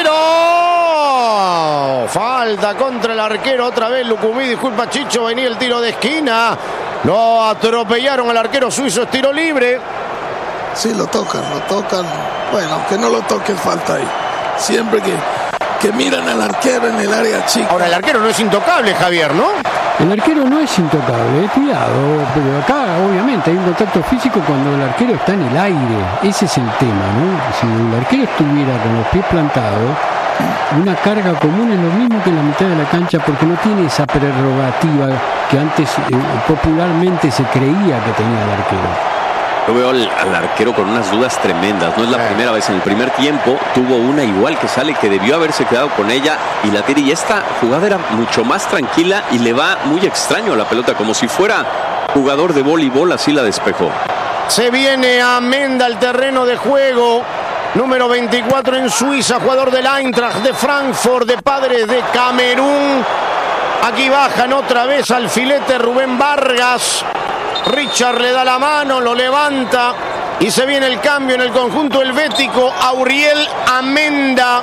portero. Falta contra el arquero, otra vez Lucumí. Disculpa, Chicho, venía el tiro de esquina. Lo atropellaron al arquero suizo, es tiro libre. Sí, lo tocan, lo tocan. Bueno, que no lo toquen, falta ahí. Siempre que, que miran al arquero en el área chica. Ahora, el arquero no es intocable, Javier, ¿no? El arquero no es intocable, eh, cuidado, pero acá obviamente hay un contacto físico cuando el arquero está en el aire. Ese es el tema, ¿no? Si el arquero estuviera con los pies plantados, una carga común es lo mismo que en la mitad de la cancha, porque no tiene esa prerrogativa que antes eh, popularmente se creía que tenía el arquero. Yo veo al, al arquero con unas dudas tremendas. No es la eh. primera vez. En el primer tiempo tuvo una igual que sale, que debió haberse quedado con ella y la tira. Y esta jugada era mucho más tranquila y le va muy extraño a la pelota, como si fuera jugador de voleibol. Así la despejó. Se viene Amenda al terreno de juego. Número veinticuatro en Suiza, jugador del Eintracht de Frankfurt, de padres de Camerún. Aquí bajan otra vez al filete Rubén Vargas. Richard le da la mano, lo levanta y se viene el cambio en el conjunto helvético. Auriel Amenda.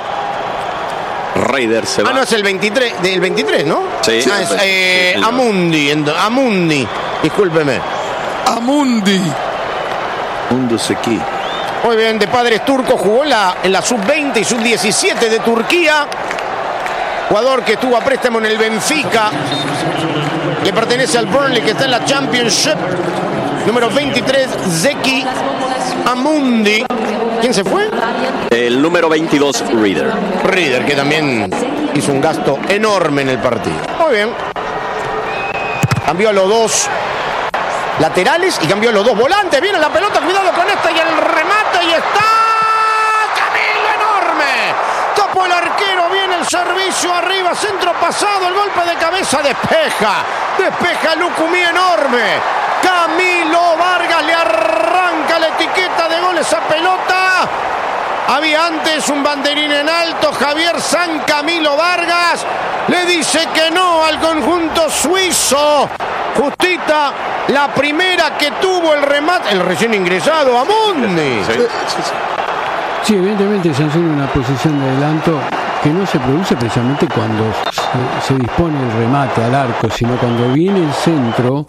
Raider se va. Ah, no, es el veintitrés, del veintitrés, ¿no? Sí. Ah, es, eh, sí, Amundi, Amundi, discúlpeme. Amundi. Mundo Seki. Muy bien, de padres turcos, jugó en la, en la sub veinte y sub diecisiete de Turquía. Jugador que estuvo a préstamo en el Benfica. Le pertenece al Burnley, que está en la Championship. Número veintitrés, Zeki Amundi. ¿Quién se fue? El número veintidós, Reader. Reader, que también hizo un gasto enorme en el partido. Muy bien. Cambió a los dos laterales y cambió a los dos volantes. Viene la pelota, cuidado con esta y el remate. Y está Camilo enorme. Tapó el arquero, viene el servicio arriba, centro pasado, el golpe de cabeza, despeja. Despeja Lucumí enorme. Camilo Vargas le arranca la etiqueta de gol esa pelota. Había antes un banderín en alto. Javier San Camilo Vargas le dice que no al conjunto suizo. Justita, la primera que tuvo el remate, el recién ingresado Amundi. Sí, sí, sí. Sí, evidentemente sanciona una posición de adelanto que no se produce precisamente cuando se, se dispone el remate al arco, sino cuando viene el centro,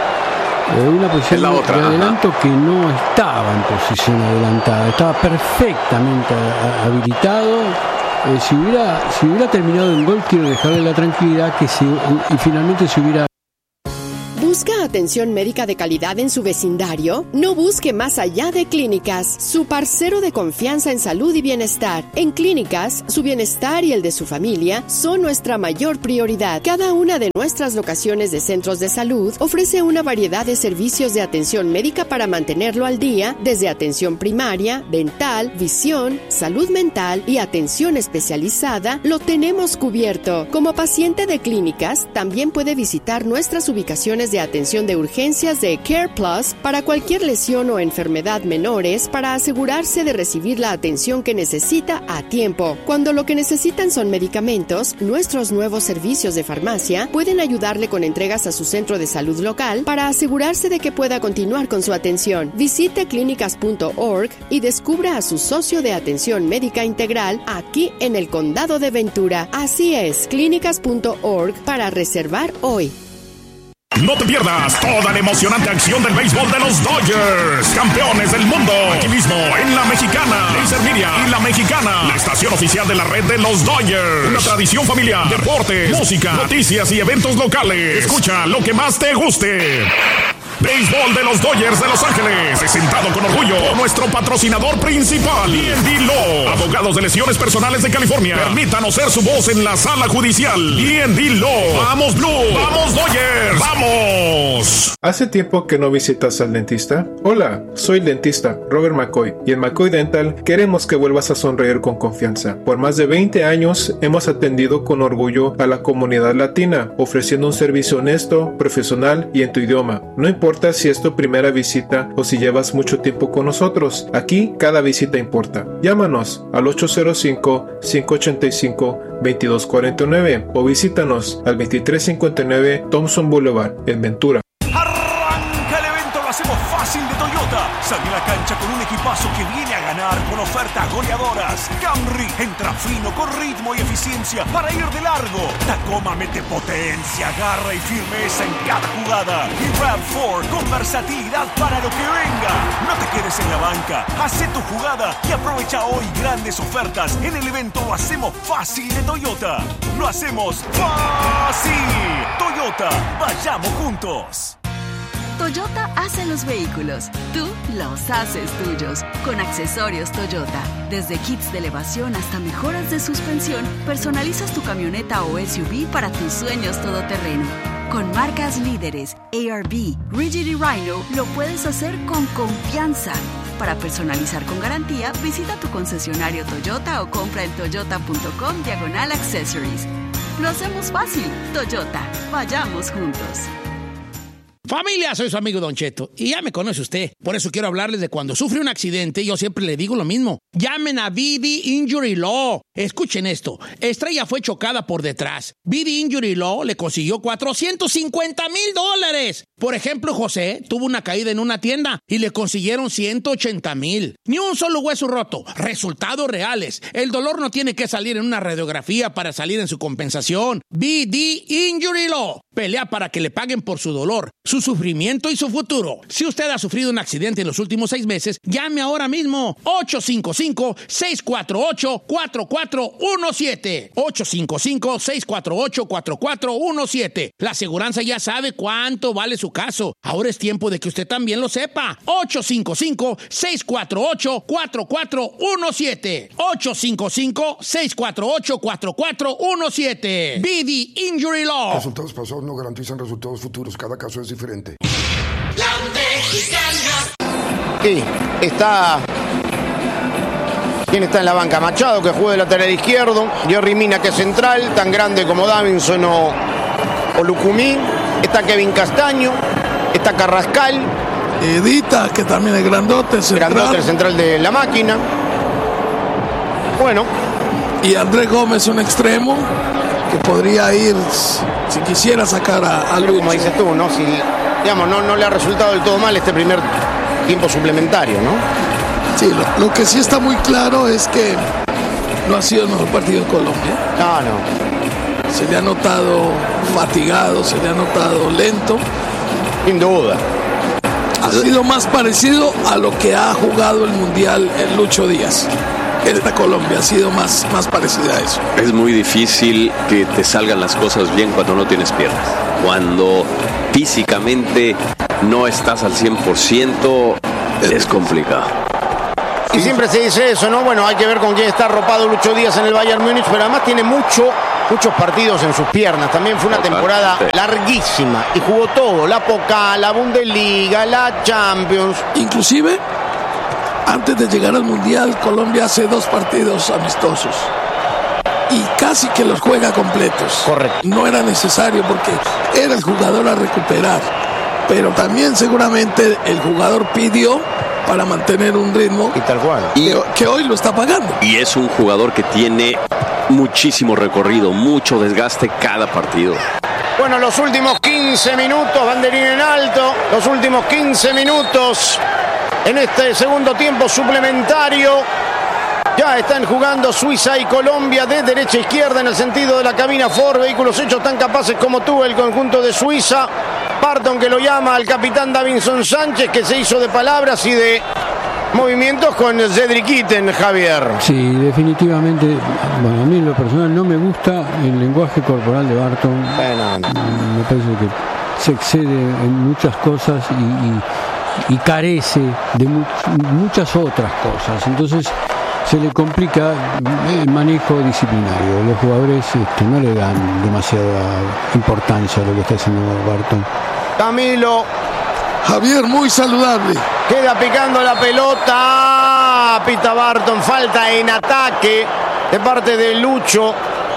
eh, una posición la otra, de adelanto ajá. que no estaba en posición adelantada, estaba perfectamente a, habilitado. Eh, si hubiera si hubiera terminado en gol, quiero dejarle la tranquilidad que si, y finalmente se hubiera... ¿Busca atención médica de calidad en su vecindario? No busque más allá de Clínicas, su parcero de confianza en salud y bienestar. En Clínicas, su bienestar y el de su familia son nuestra mayor prioridad. Cada una de nuestras locaciones de centros de salud ofrece una variedad de servicios de atención médica para mantenerlo al día, desde atención primaria, dental, visión, salud mental y atención especializada, lo tenemos cubierto. Como paciente de Clínicas, también puede visitar nuestras ubicaciones de atención de urgencias de Care Plus para cualquier lesión o enfermedad menores para asegurarse de recibir la atención que necesita a tiempo. Cuando lo que necesitan son medicamentos, nuestros nuevos servicios de farmacia pueden ayudarle con entregas a su centro de salud local para asegurarse de que pueda continuar con su atención. Visite clínicas punto org y descubra a su socio de atención médica integral aquí en el condado de Ventura. Así es, clínicas punto org para reservar hoy. No te pierdas toda la emocionante acción del béisbol de los Dodgers, campeones del mundo. Aquí mismo, en La Mexicana, Laser Media y La Mexicana, la estación oficial de la red de los Dodgers. Una tradición familiar, deportes, música, noticias y eventos locales. Escucha lo que más te guste. Béisbol de los Dodgers de Los Ángeles, presentado con orgullo por nuestro patrocinador principal, D and D Law, abogados de lesiones personales de California. Permítanos ser su voz en la sala judicial. D and D Law. ¡Vamos Blue! ¡Vamos Dodgers! ¡Vamos! ¿Hace tiempo que no visitas al dentista? Hola, soy el dentista Robert McCoy y en McCoy Dental queremos que vuelvas a sonreír con confianza. Por más de veinte años hemos atendido con orgullo a la comunidad latina, ofreciendo un servicio honesto, profesional y en tu idioma. No importa si es tu primera visita o si llevas mucho tiempo con nosotros, aquí cada visita importa. Llámanos al ocho cero cinco, cinco ocho cinco, dos dos cuatro nueve o visítanos al veintitrés cincuenta y nueve Thompson Boulevard en Ventura. Arranca el evento, lo hacemos fácil de Toyota. Sale a la cancha con un equipazo que viene a ganar con ofertas goleadoras. Camry entra fino con ritmo y eficiencia para ir de largo. Tacoma mete potencia, garra y firmeza en cada jugada. Y RAV cuatro con versatilidad para lo que venga. No te quedes en la banca, haz tu jugada y aprovecha hoy grandes ofertas en el evento Lo hacemos fácil de Toyota. Lo hacemos fácil. Toyota, vayamos juntos. Toyota hace los vehículos, tú los haces tuyos. Con accesorios Toyota, desde kits de elevación hasta mejoras de suspensión, personalizas tu camioneta o S U V para tus sueños todoterreno. Con marcas líderes, A R B, Rigid y Rhino, lo puedes hacer con confianza. Para personalizar con garantía, visita tu concesionario Toyota o compra en toyota punto com diagonal accessories. Lo hacemos fácil. Toyota, vayamos juntos. Familia, soy su amigo Don Cheto y ya me conoce usted. Por eso quiero hablarles de cuando sufre un accidente. Yo siempre le digo lo mismo. Llamen a B D Injury Law. Escuchen esto. Estrella fue chocada por detrás. B D Injury Law le consiguió cuatrocientos cincuenta mil dólares. Por ejemplo, José tuvo una caída en una tienda y le consiguieron ciento ochenta mil. Ni un solo hueso roto. Resultados reales. El dolor no tiene que salir en una radiografía para salir en su compensación. B D Injury Law. Pelea para que le paguen por su dolor, su sufrimiento y su futuro. Si usted ha sufrido un accidente en los últimos seis meses, llame ahora mismo. ocho cinco cinco, seis cuatro ocho, cuatro cuatro uno siete. ocho cinco cinco, seis cuatro ocho, cuatro cuatro uno siete. La aseguranza ya sabe cuánto vale su caso. Ahora es tiempo de que usted también lo sepa. ocho cinco cinco, seis cuatro ocho, cuatro cuatro uno siete. ocho cinco cinco, seis cuatro ocho, cuatro cuatro uno siete. B D Injury Law. Resultados pasados no garantizan resultados futuros. Cada caso es diferente. La Mexicana. Sí, está... ¿Quién está en la banca? Machado, que juega de lateral izquierdo. Jerry Mina, que es central, tan grande como Davinson o, o Lucumí. Está Kevin Castaño. Está Carrascal. Edita, que también es grandote, central. Grandote, el central de la máquina. Bueno. Y Andrés Gómez, un extremo, que podría ir, si quisiera, sacar a, a Lucho. Como dices tú, ¿no? Si, digamos, no, no le ha resultado del todo mal este primer tiempo suplementario, ¿no? Sí, lo, lo que sí está muy claro es que no ha sido el mejor partido de Colombia. No, no. Se le ha notado fatigado, se le ha notado lento. Sin duda. Ha sido más parecido a lo que ha jugado el Mundial el Lucho Díaz. Esta Colombia ha sido más, más parecida a eso. Es muy difícil que te salgan las cosas bien cuando no tienes piernas. Cuando físicamente no estás al cien por ciento, es complicado. Y siempre se dice eso, ¿no? Bueno, hay que ver con quién está arropado Lucho Díaz en el Bayern Múnich, pero además tiene mucho, muchos partidos en sus piernas. También fue una temporada larguísima y jugó todo, la Pokal, la Bundesliga, la Champions. Inclusive, antes de llegar al Mundial, Colombia hace dos partidos amistosos y casi que los juega completos. Correcto. No era necesario porque era el jugador a recuperar, pero también seguramente el jugador pidió para mantener un ritmo y tal cual. Que, que hoy lo está pagando. Y es un jugador que tiene muchísimo recorrido, mucho desgaste cada partido. Bueno, los últimos quince minutos, banderín en alto, los últimos quince minutos en este segundo tiempo suplementario. Ya están jugando Suiza y Colombia de derecha a izquierda en el sentido de la cabina Ford. Vehículos hechos tan capaces como tú, el conjunto de Suiza. Barton, que lo llama al capitán Davinson Sánchez, que se hizo de palabras y de movimientos con Cedric Itten, Javier. Sí, definitivamente. Bueno, a mí en lo personal no me gusta el lenguaje corporal de Barton. Bueno. Me parece que se excede en muchas cosas y, y, y carece de mu muchas otras cosas. Entonces se le complica el manejo disciplinario. Los jugadores este, no le dan demasiada importancia a lo que está haciendo Barton. Camilo. Javier, muy saludable. Queda picando la pelota. Pita Barton. Falta en ataque de parte de Lucho,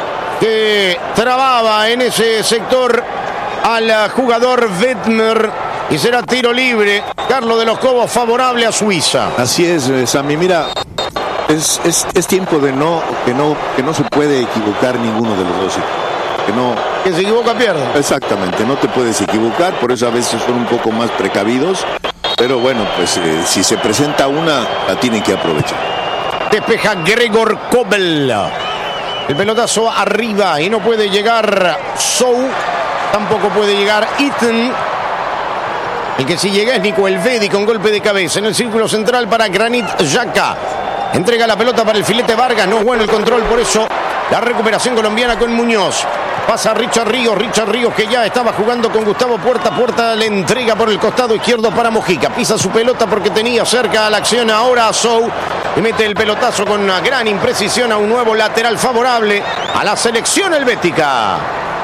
que trababa en ese sector al jugador Wittmer. Y será tiro libre. Carlos de los Cobos favorable a Suiza. Así es, Sammy. Mira, es, es, es tiempo de no que, no que no se puede equivocar ninguno de los dos. Que no. Que se equivoca pierde. Exactamente, no te puedes equivocar, por eso a veces son un poco más precavidos. Pero bueno, pues eh, si se presenta una, la tienen que aprovechar. Despeja Gregor Kobel. El pelotazo arriba y no puede llegar Sou. Tampoco puede llegar Itten. El que sí llega es Nico Elvedi con golpe de cabeza en el círculo central para Granit Xhaka. Entrega la pelota para el filete Vargas. No es bueno el control, por eso la recuperación colombiana con Muñoz. Pasa Richard Ríos, Richard Ríos que ya estaba jugando con Gustavo Puerta. Puerta le entrega por el costado izquierdo para Mojica. Pisa su pelota porque tenía cerca a la acción ahora a Sou. Y mete el pelotazo con una gran imprecisión a un nuevo lateral favorable a la selección helvética.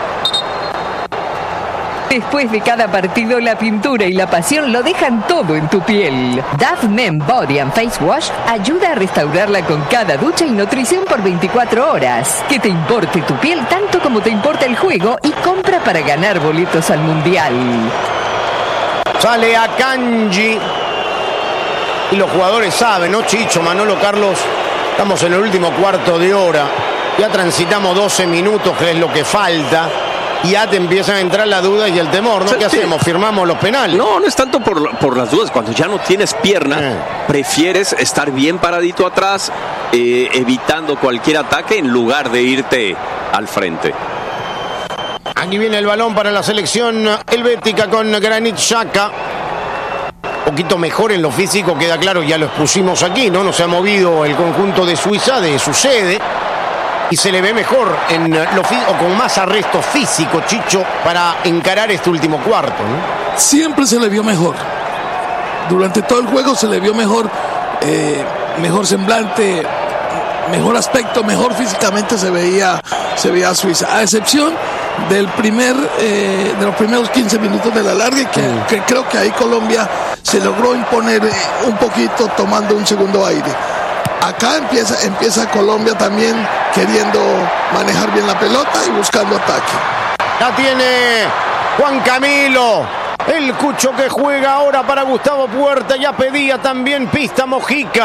Después de cada partido, la pintura y la pasión lo dejan todo en tu piel. Dove Men Body and Face Wash ayuda a restaurarla con cada ducha y nutrición por veinticuatro horas. Que te importe tu piel tanto como te importa el juego y compra para ganar boletos al Mundial. Sale a Kanji. Y los jugadores saben, ¿no, Chicho, Manolo, Carlos? Estamos en el último cuarto de hora. Ya transitamos doce minutos, que es lo que falta. Y ya te empiezan a entrar las dudas y el temor, ¿no? ¿Qué sí. hacemos? ¿Firmamos los penales? No, no es tanto por, por las dudas. Cuando ya no tienes pierna, eh. prefieres estar bien paradito atrás, eh, evitando cualquier ataque en lugar de irte al frente. Aquí viene el balón para la selección helvética con Granit Xhaka. Un poquito mejor en lo físico, queda claro, ya lo expusimos aquí, ¿no? No se ha movido el conjunto de Suiza de su sede. Y se le ve mejor en lo o con más arresto físico, Chicho, para encarar este último cuarto, ¿no? Siempre se le vio mejor. Durante todo el juego se le vio mejor, eh, mejor semblante, mejor aspecto, mejor físicamente se veía, se veía a Suiza. A excepción del primer, eh, de los primeros quince minutos de la larga, que, mm. que creo que ahí Colombia se logró imponer un poquito tomando un segundo aire. Acá empieza, empieza Colombia también queriendo manejar bien la pelota y buscando ataque. La tiene Juan Camilo. El Cucho que juega ahora para Gustavo Puerta. Ya pedía también pista Mojica.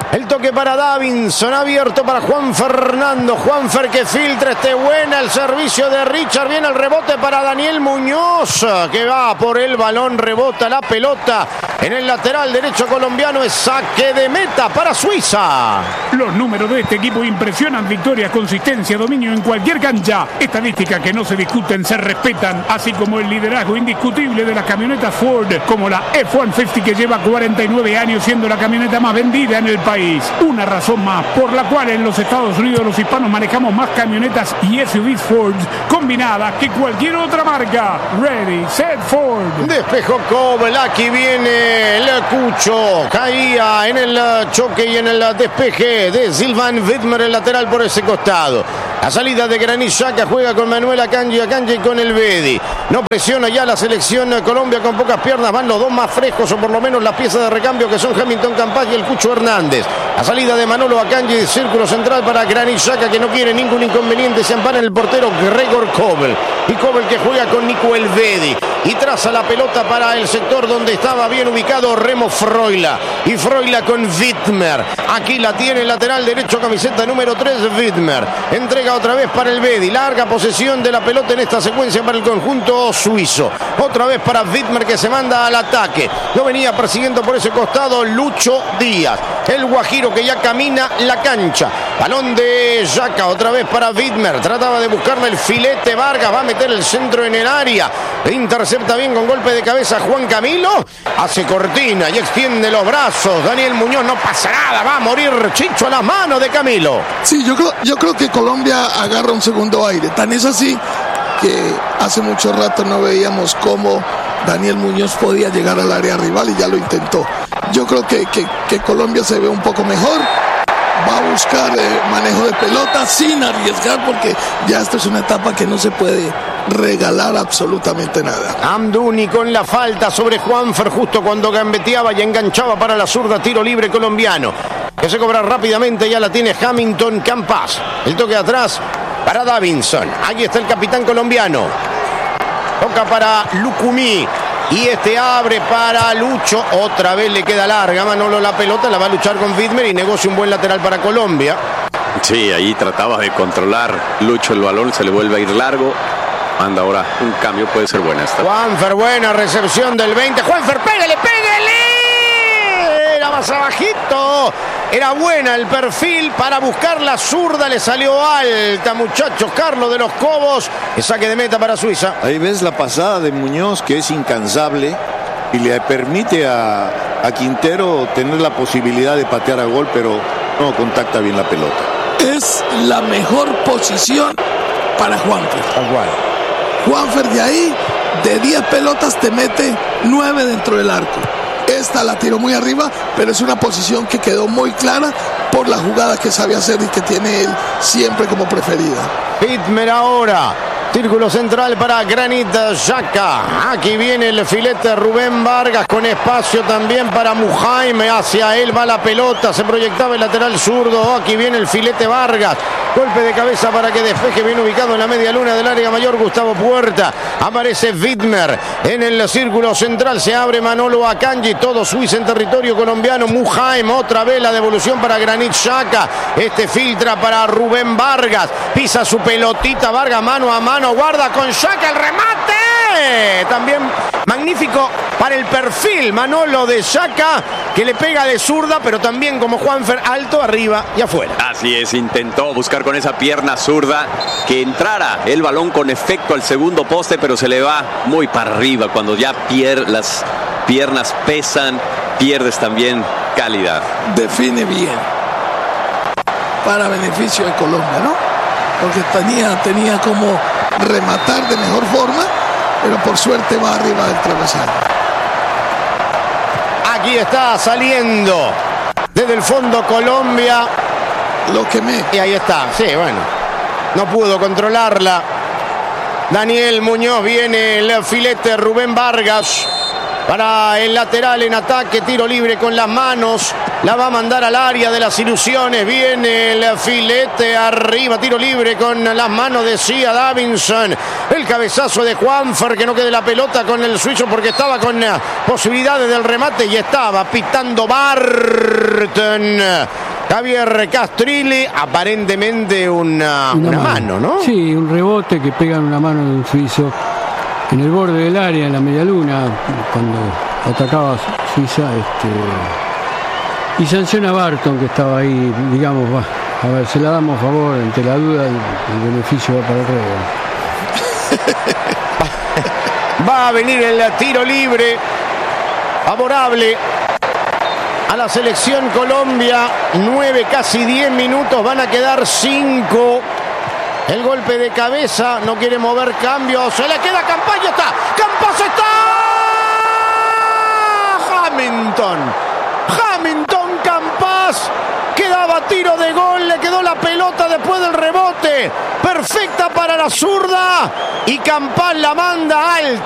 El toque para Davinson, abierto para Juan Fernando. Juanfer que filtra, este buena el servicio de Richard. Viene el rebote para Daniel Muñoz, que va por el balón, rebota la pelota en el lateral derecho colombiano. Es saque de meta para Suiza. Los números de este equipo impresionan: victoria, consistencia, dominio en cualquier cancha. Estadísticas que no se discuten, se respetan, así como el liderazgo indiscutible de las camionetas Ford, como la F ciento cincuenta, que lleva cuarenta y nueve años siendo la camioneta más vendida en el país. Una razón más por la cual en los Estados Unidos los hispanos manejamos más camionetas y S U Vs Ford combinadas que cualquier otra marca. Ready, set, Ford. Despejó Cobel, aquí viene el Cucho. Caía en el choque y en el despeje de Silvan Widmer, el lateral por ese costado. La salida de Granit Xhaka, juega con Manuel Akanji, Akanji con el Bedi. No presiona ya la selección Colombia con pocas piernas. Van los dos más frescos, o por lo menos las piezas de recambio, que son Hamilton Campas y el Cucho Hernández. La salida de Manolo Akanji, círculo central para Granit Xhaka, que no quiere ningún inconveniente. Se ampara en el portero Gregor Kobel. Y Kobel que juega con Nico Elvedi. Y traza la pelota para el sector donde estaba bien ubicado Remo Freuler. Y Freuler con Widmer. Aquí la tiene el lateral derecho, camiseta número tres, Widmer. Entrega otra vez para el Bedi. Larga posesión de la pelota en esta secuencia para el conjunto suizo. Otra vez para Widmer, que se manda al ataque. Lo venía persiguiendo por ese costado Lucho Díaz. El guajiro que ya camina la cancha. Balón de Xhaka, otra vez para Widmer. Trataba de buscarle el filete Vargas. Va a meter el centro en el área. Intercepta bien con golpe de cabeza Juan Camilo. Hace cortina y extiende los brazos. Daniel Muñoz, no pasa nada. Va a morir Chicho a las manos de Camilo. Sí, yo creo, yo creo que Colombia agarra un segundo aire. Tan es así que hace mucho rato no veíamos cómo Daniel Muñoz podía llegar al área rival, y ya lo intentó. Yo creo que, que, que Colombia se ve un poco mejor. Va a buscar eh, manejo de pelota sin arriesgar, porque ya esta es una etapa que no se puede regalar absolutamente nada. Amdouni con la falta sobre Juanfer, justo cuando gambeteaba y enganchaba para la zurda. Tiro libre colombiano, que se cobra rápidamente. Ya la tiene Hamilton Campas. El toque atrás para Davinson. Aquí está el capitán colombiano. Toca para Lucumí. Y este abre para Lucho. Otra vez le queda larga Manolo la pelota. La va a luchar con Widmer y negocia un buen lateral para Colombia. Sí, ahí trataba de controlar Lucho el balón. Se le vuelve a ir largo. Manda ahora un cambio. Puede ser buena esta. Juanfer, buena recepción del veinte. Juanfer, pégale, pégale. Era más abajito. Era buena el perfil para buscar la zurda. Le salió alta, muchachos. Carlos de los Cobos. El saque de meta para Suiza. Ahí ves la pasada de Muñoz, que es incansable y le permite a, a Quintero tener la posibilidad de patear a gol, pero no contacta bien la pelota. Es la mejor posición para Juanfer. Juanfer de ahí, de diez pelotas te mete nueve dentro del arco. Esta la tiró muy arriba, pero es una posición que quedó muy clara por la jugada que sabe hacer y que tiene él siempre como preferida. Widmer ahora. Círculo central para Granit Xhaka. Aquí viene el filete Rubén Vargas con espacio también para Mujaime. Hacia él va la pelota. Se proyectaba el lateral zurdo. Aquí viene el filete Vargas. Golpe de cabeza para que despeje, bien ubicado en la media luna del área mayor Gustavo Puerta. Aparece Widmer en el círculo central. Se abre Manolo Akanji. Todo Suiza en territorio colombiano. Mujaime. Otra vez la devolución para Granit Xhaka. Este filtra para Rubén Vargas. Pisa su pelotita Vargas mano a mano. Guarda con Xhaka el remate. También magnífico para el perfil Manolo de Xhaka, que le pega de zurda, pero también como Juanfer, alto, arriba y afuera. Así es, intentó buscar con esa pierna zurda que entrara el balón con efecto al segundo poste, pero se le va muy para arriba. Cuando ya pier las piernas pesan, pierdes también calidad. Define bien para beneficio de Colombia, ¿no? Porque tenía, tenía como rematar de mejor forma, pero por suerte va arriba del travesaño. Aquí está saliendo desde el fondo Colombia. Lo que me... Y ahí está, sí, bueno. No pudo controlarla Daniel Muñoz. Viene el filete Rubén Vargas. para el lateral en ataque, tiro libre con las manos, la va a mandar al área de las ilusiones, viene el filete arriba, tiro libre con las manos de Sia Davinson, el cabezazo de Juanfer, que no quede la pelota con el suizo porque estaba con posibilidades del remate y estaba pitando Barton. Javier Castrilli, aparentemente una, una, una mano, ¿no? Sí, un rebote que pega en una mano de un suizo en el borde del área, en la medialuna, cuando atacaba Suiza, este, y sanciona a Barton, que estaba ahí, digamos, va, a ver, se la damos a favor, ante la duda, el, el beneficio va para el Real. Va a venir el tiro libre, favorable a la selección Colombia, nueve, casi diez minutos, van a quedar cinco. El golpe de cabeza, no quiere mover cambio, se le queda Campaña, está, Campos está, Hamilton, Hamilton Campas, quedaba tiro de gol, le quedó la pelota después del rebote, perfecta para la zurda, y Campas la manda alta.